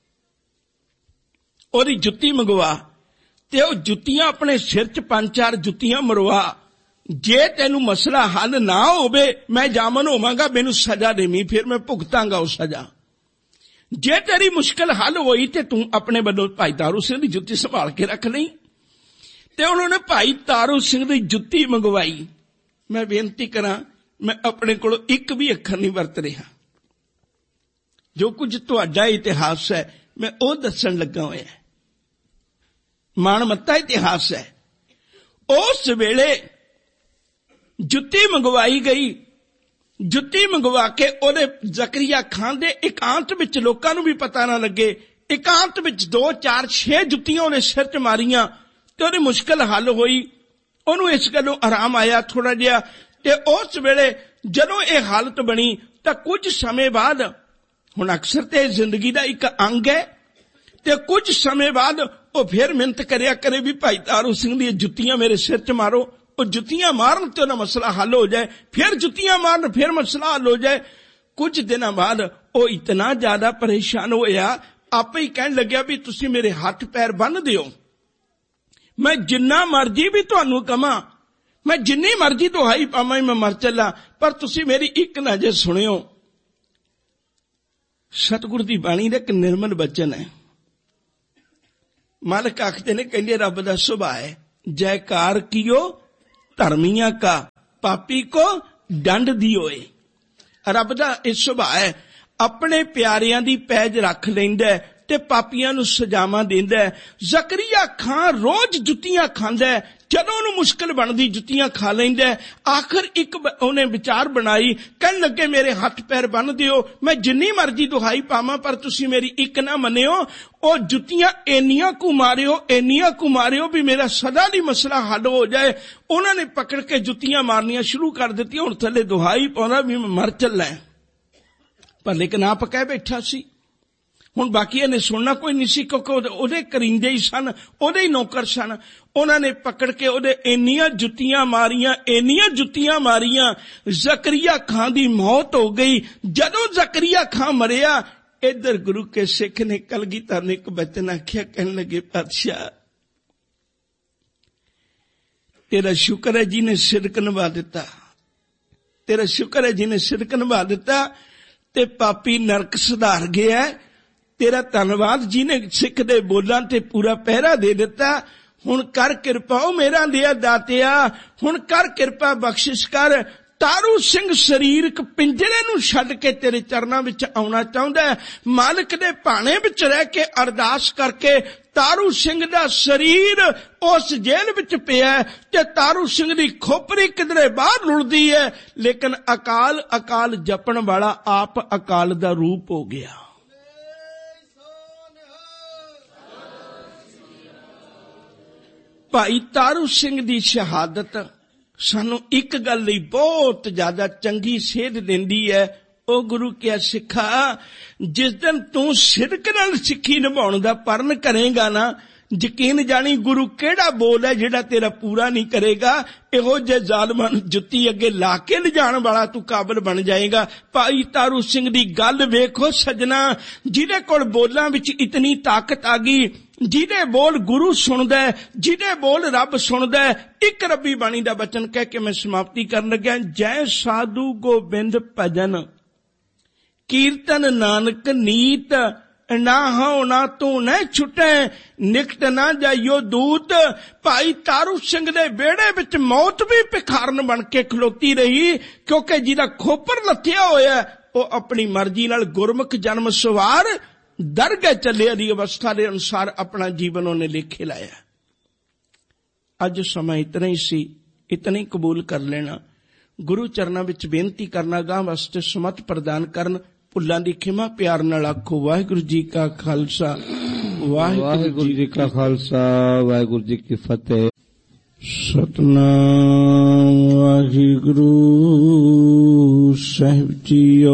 ਉਹਦੀ ਜੁੱਤੀ ਮੰਗਵਾ ਤੇ ਉਹ ਜੁੱਤੀਆਂ ਆਪਣੇ ਸਿਰ 'ਚ ਪੰਜ ਚਾਰ ਜੁੱਤੀਆਂ ਮਰਵਾ। ਜੇ ਤੈਨੂੰ ਮਸਲਾ ਹੱਲ ਨਾ ਹੋਵੇ, ਮੈਂ ਜਾਮਨ ਹੋਵਾਂਗਾ, ਮੈਨੂੰ ਸਜ਼ਾ ਦੇਵੀਂ, ਫਿਰ ਮੈਂ ਭੁਗਤਾਂਗਾ ਉਹ ਸਜ਼ਾ। ਜੇ ਤੇਰੀ ਮੁਸ਼ਕਲ ਹੱਲ ਹੋਈ ਤੇ ਤੂੰ ਆਪਣੇ ਵੱਲੋਂ ਭਾਈ ਤਾਰੂ ਸਿੰਘ ਦੀ ਜੁੱਤੀ ਸੰਭਾਲ ਕੇ ਰੱਖ ਲਈ। ਤੇ ਉਹਨਾਂ ਨੇ ਭਾਈ ਤਾਰੂ ਸਿੰਘ ਦੀ ਜੁੱਤੀ ਮੰਗਵਾਈ। ਮੈਂ ਬੇਨਤੀ ਕਰਾਂ, ਮੈਂ ਆਪਣੇ ਕੋਲੋਂ ਇੱਕ ਵੀ ਅੱਖਰ ਨਹੀਂ ਵਰਤ ਰਿਹਾ, ਜੋ ਕੁਝ ਤੁਹਾਡਾ ਇਤਿਹਾਸ ਹੈ ਮੈਂ ਉਹ ਦੱਸਣ ਲੱਗਾ ਹੋਇਆ, ਮਾਣਮੱਤਾ ਇਤਿਹਾਸ ਹੈ। ਉਸ ਵੇਲੇ ਜੁੱਤੀ ਮੰਗਵਾਈ ਗਈ। ਜੁੱਤੀ ਮੰਗਵਾ ਕੇ ਉਹਦੇ ਜ਼ਕਰੀਆ ਖਾਨ ਦੇ ਇਕਾਂਤ ਵਿੱਚ, ਲੋਕਾਂ ਨੂੰ ਵੀ ਪਤਾ ਨਾ ਲੱਗੇ, ਇਕਾਂਤ ਵਿੱਚ ਦੋ ਚਾਰ ਛੇ ਜੁੱਤੀਆਂ ਉਹਨੇ ਸਿਰ 'ਚ ਮਾਰੀਆਂ ਤੇ ਉਹਦੀ ਮੁਸ਼ਕਲ ਹੱਲ ਹੋਈ। ਉਹਨੂੰ ਇਸ ਗੱਲੋਂ ਆਰਾਮ ਆਇਆ ਥੋੜਾ ਜਿਹਾ। ਤੇ ਉਸ ਵੇਲੇ ਜਦੋਂ ਇਹ ਹਾਲਤ ਬਣੀ ਤਾਂ ਕੁਝ ਸਮੇਂ ਬਾਅਦ, ਹੁਣ ਅਕਸਰ ਤੇ ਜ਼ਿੰਦਗੀ ਦਾ ਇੱਕ ਅੰਗ ਹੈ, ਤੇ ਕੁਝ ਸਮੇਂ ਬਾਅਦ ਉਹ ਫਿਰ ਮਿਹਨਤ ਕਰਿਆ ਕਰੇ ਵੀ ਭਾਈ ਤਾਰੂ ਸਿੰਘ ਦੀਆਂ ਜੁੱਤੀਆਂ ਮੇਰੇ ਸਿਰ 'ਚ ਮਾਰੋ। ਉਹ ਜੁੱਤੀਆਂ ਮਾਰਨ ਤੇ ਉਹਦਾ ਮਸਲਾ ਹੱਲ ਹੋ ਜਾਏ, ਫਿਰ ਜੁੱਤੀਆਂ ਮਾਰਨ, ਫਿਰ ਮਸਲਾ ਹੱਲ ਹੋ ਜਾਏ। ਕੁਝ ਦਿਨਾਂ ਬਾਅਦ ਉਹ ਇਤਨਾ ਜ਼ਿਆਦਾ ਪਰੇਸ਼ਾਨ ਹੋਇਆ, ਆਪੇ ਹੀ ਕਹਿਣ ਲੱਗਿਆ ਵੀ ਤੁਸੀਂ ਮੇਰੇ ਹੱਥ ਪੈਰ ਬੰਨ੍ਹ ਦਿਓ, ਮੈਂ ਜਿੰਨਾ ਮਰਜ਼ੀ ਵੀ ਤੁਹਾਨੂੰ ਕਵਾਂ, ਮੈਂ ਜਿੰਨੀ ਮਰਜ਼ੀ ਦੁਹਾਈ ਪਾਵਾਂ, ਮੈਂ ਮਰ ਚੱਲਾਂ, ਪਰ ਤੁਸੀਂ ਮੇਰੀ ਇੱਕ ਨਾ ਜੇ ਸੁਣਿਓ। सतगुर दी बाणी दा इक निर्मल वचन है। मालिक आखते ने, कहंदे रब दा सुभाव है, जयकार कियो धर्मियां का, पापी को दंड दियोए। रब दा इह सुभाव है, अपने प्यारियां दी पैज रख लैंदा है ते पापियां नूं सजावां देंदा है। जकरिया खां रोज जुत्तियां खांदा है, जदों उहनूं मुश्किल बनदी जुत्तियां खा लैंदा है। आखिर एक उहने विचार बनाई, कहण लगे मेरे हथ पैर बन दिओ, मैं जिन्नी मर्जी दुहाई पावां पर तुसीं मेरी एक ना मन्निओ। ਉਹ ਜੁੱਤੀਆਂ ਇੰਨੀਆਂ ਕੁ ਮਾਰਿਓ ਇੰਨੀਆਂ ਕੁ ਮਾਰਿਓ ਵੀ ਮੇਰਾ ਸਦਾ ਲਈ ਮਸਲਾ ਹੱਲ ਹੋ ਜਾਏ। ਉਹਨਾਂ ਨੇ ਪਕੜ ਕੇ ਜੁੱਤੀਆਂ ਮਾਰਨੀਆਂ ਸ਼ੁਰੂ ਕਰ ਦਿੱਤੀਆਂ। ਹੁਣ ਥੱਲੇ ਦੁਹਾਈ ਪਾਉਂਦਾ ਵੀ ਮੈਂ ਮਰ ਚੱਲਾਂ, ਪਰ ਲੇਕਿਨ ਆਪ ਕਹਿ ਬੈਠਾ ਸੀ। ਹੁਣ ਬਾਕੀਆਂ ਨੇ ਸੁਣਨਾ ਕੋਈ ਨਹੀਂ ਸੀ, ਕਿਉਂਕਿ ਉਹਦੇ ਕਰਿੰਦੇ ਹੀ ਸਨ, ਉਹਦੇ ਹੀ ਨੌਕਰ ਸਨ। ਉਹਨਾਂ ਨੇ ਪਕੜ ਕੇ ਉਹਦੇ ਇੰਨੀਆਂ ਜੁੱਤੀਆਂ ਮਾਰੀਆਂ ਇੰਨੀਆਂ ਜੁੱਤੀਆਂ ਮਾਰੀਆਂ, ਜ਼ਕਰੀਆ ਖਾਂ ਦੀ ਮੌਤ ਹੋ ਗਈ। ਜਦੋਂ ਜ਼ਕਰੀਆ ਖਾਂ ਮਰਿਆ, इधर गुरु के सिख ने कलगीधर ने एक बचन आख्या, कहने लगे पातशाह तेरा शुक्र है जी ने सिदक निभा दिता, तेरा शुक्र है जी ने सिदक निभा दिता ते पापी नरक सुधार गया। तेरा धन्नवाद जी ने सिख दे बोलां ते पूरा पहरा दे दिता। हुण कर किरपा ओ मेरा दिया दातिया, हुण कर किरपा बख्शिश कर। तारू सिंह शरीरक पिंजरे नूं छड्ड के तेरे चरनां विच आउणा चाहुंदा है। मालिक दे भाणे विच रह के अरदास करके तारू सिंह दा शरीर उस जेल विच पिया ते तारू सिंह दी खोपरी किधरे बाहर लुड़दी है, लेकिन अकाल अकाल जपण वाला आप अकाल दा रूप हो गया। भाई तारू सिंह दी शहादत सानू एक गल लई बहुत ज्यादा चंगी सेध दिंदी है। ओ गुरु क्या सिखा, जिस दिन तू सिदक नाल सिक्खी निभाउण दा परण करेगा ना, यकीन जानी गुरु केड़ा बोल है जिहड़ा तेरा पूरा नहीं करेगा। इहो जे जालमां नूं जुत्ती अगे ला के लिजाण वाला तू काबिल बन जाएगा। भाई तारू सिंह दी गल वेखो सजना, जिहदे कोल बोलां विच इतनी ताकत आ गई, जिहदे बोल गुरु सुनदा है, जिहदे बोल रब सुनदा है। एक रब्बी बाणी दा बचन कह के मैं समाप्ति करन लग्या, जय साधु गोबिंद भजन कीर्तन नानक नीत, ना हो ना तू न छुटे निकट ना जाइयो दूत। भाई तारू सिंह दे बेड़े विच मौत भी भिखारन बन के खलोती रही, क्योंकि जिहदा खोपर लथिया होया वो अपनी मर्जी नाल गुरमुख जन्म सवार दरगाह चलिया दी अवस्था के अनुसार अपना जीवन उन्हें लेखे लाया। अज समा इतना ही सी, इतना ही कबूल कर लेना। गुरु चरना विच बेनती करना, गां वास्ते सुमत प्रदान करन। भुल्लां दी खिमा प्यार नाल आखो वाहिगुरू जी का खालसा वाहिगुरू जी का खालसा वाहिगुरू जी की फतेह। सतनाम वाहिगुरू साहिब जीओ।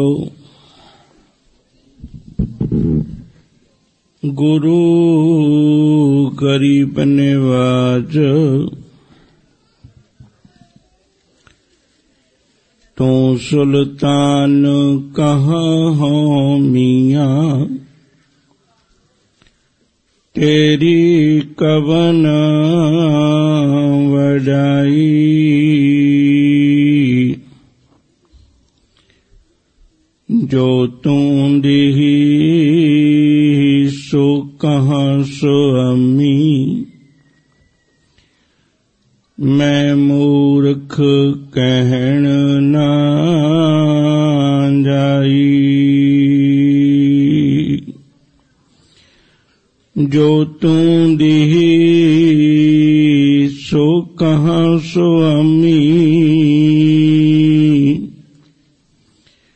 गुरु गरीब निवाज तू सुल्तान कहाँ हो मियाँ, तेरी कवन वडाई। जो तू दिही सो कहाँ सो अम्मी, मैं मूर्ख कहण ना जाई। जो तू दिही सो कहाँ सो अम्मी,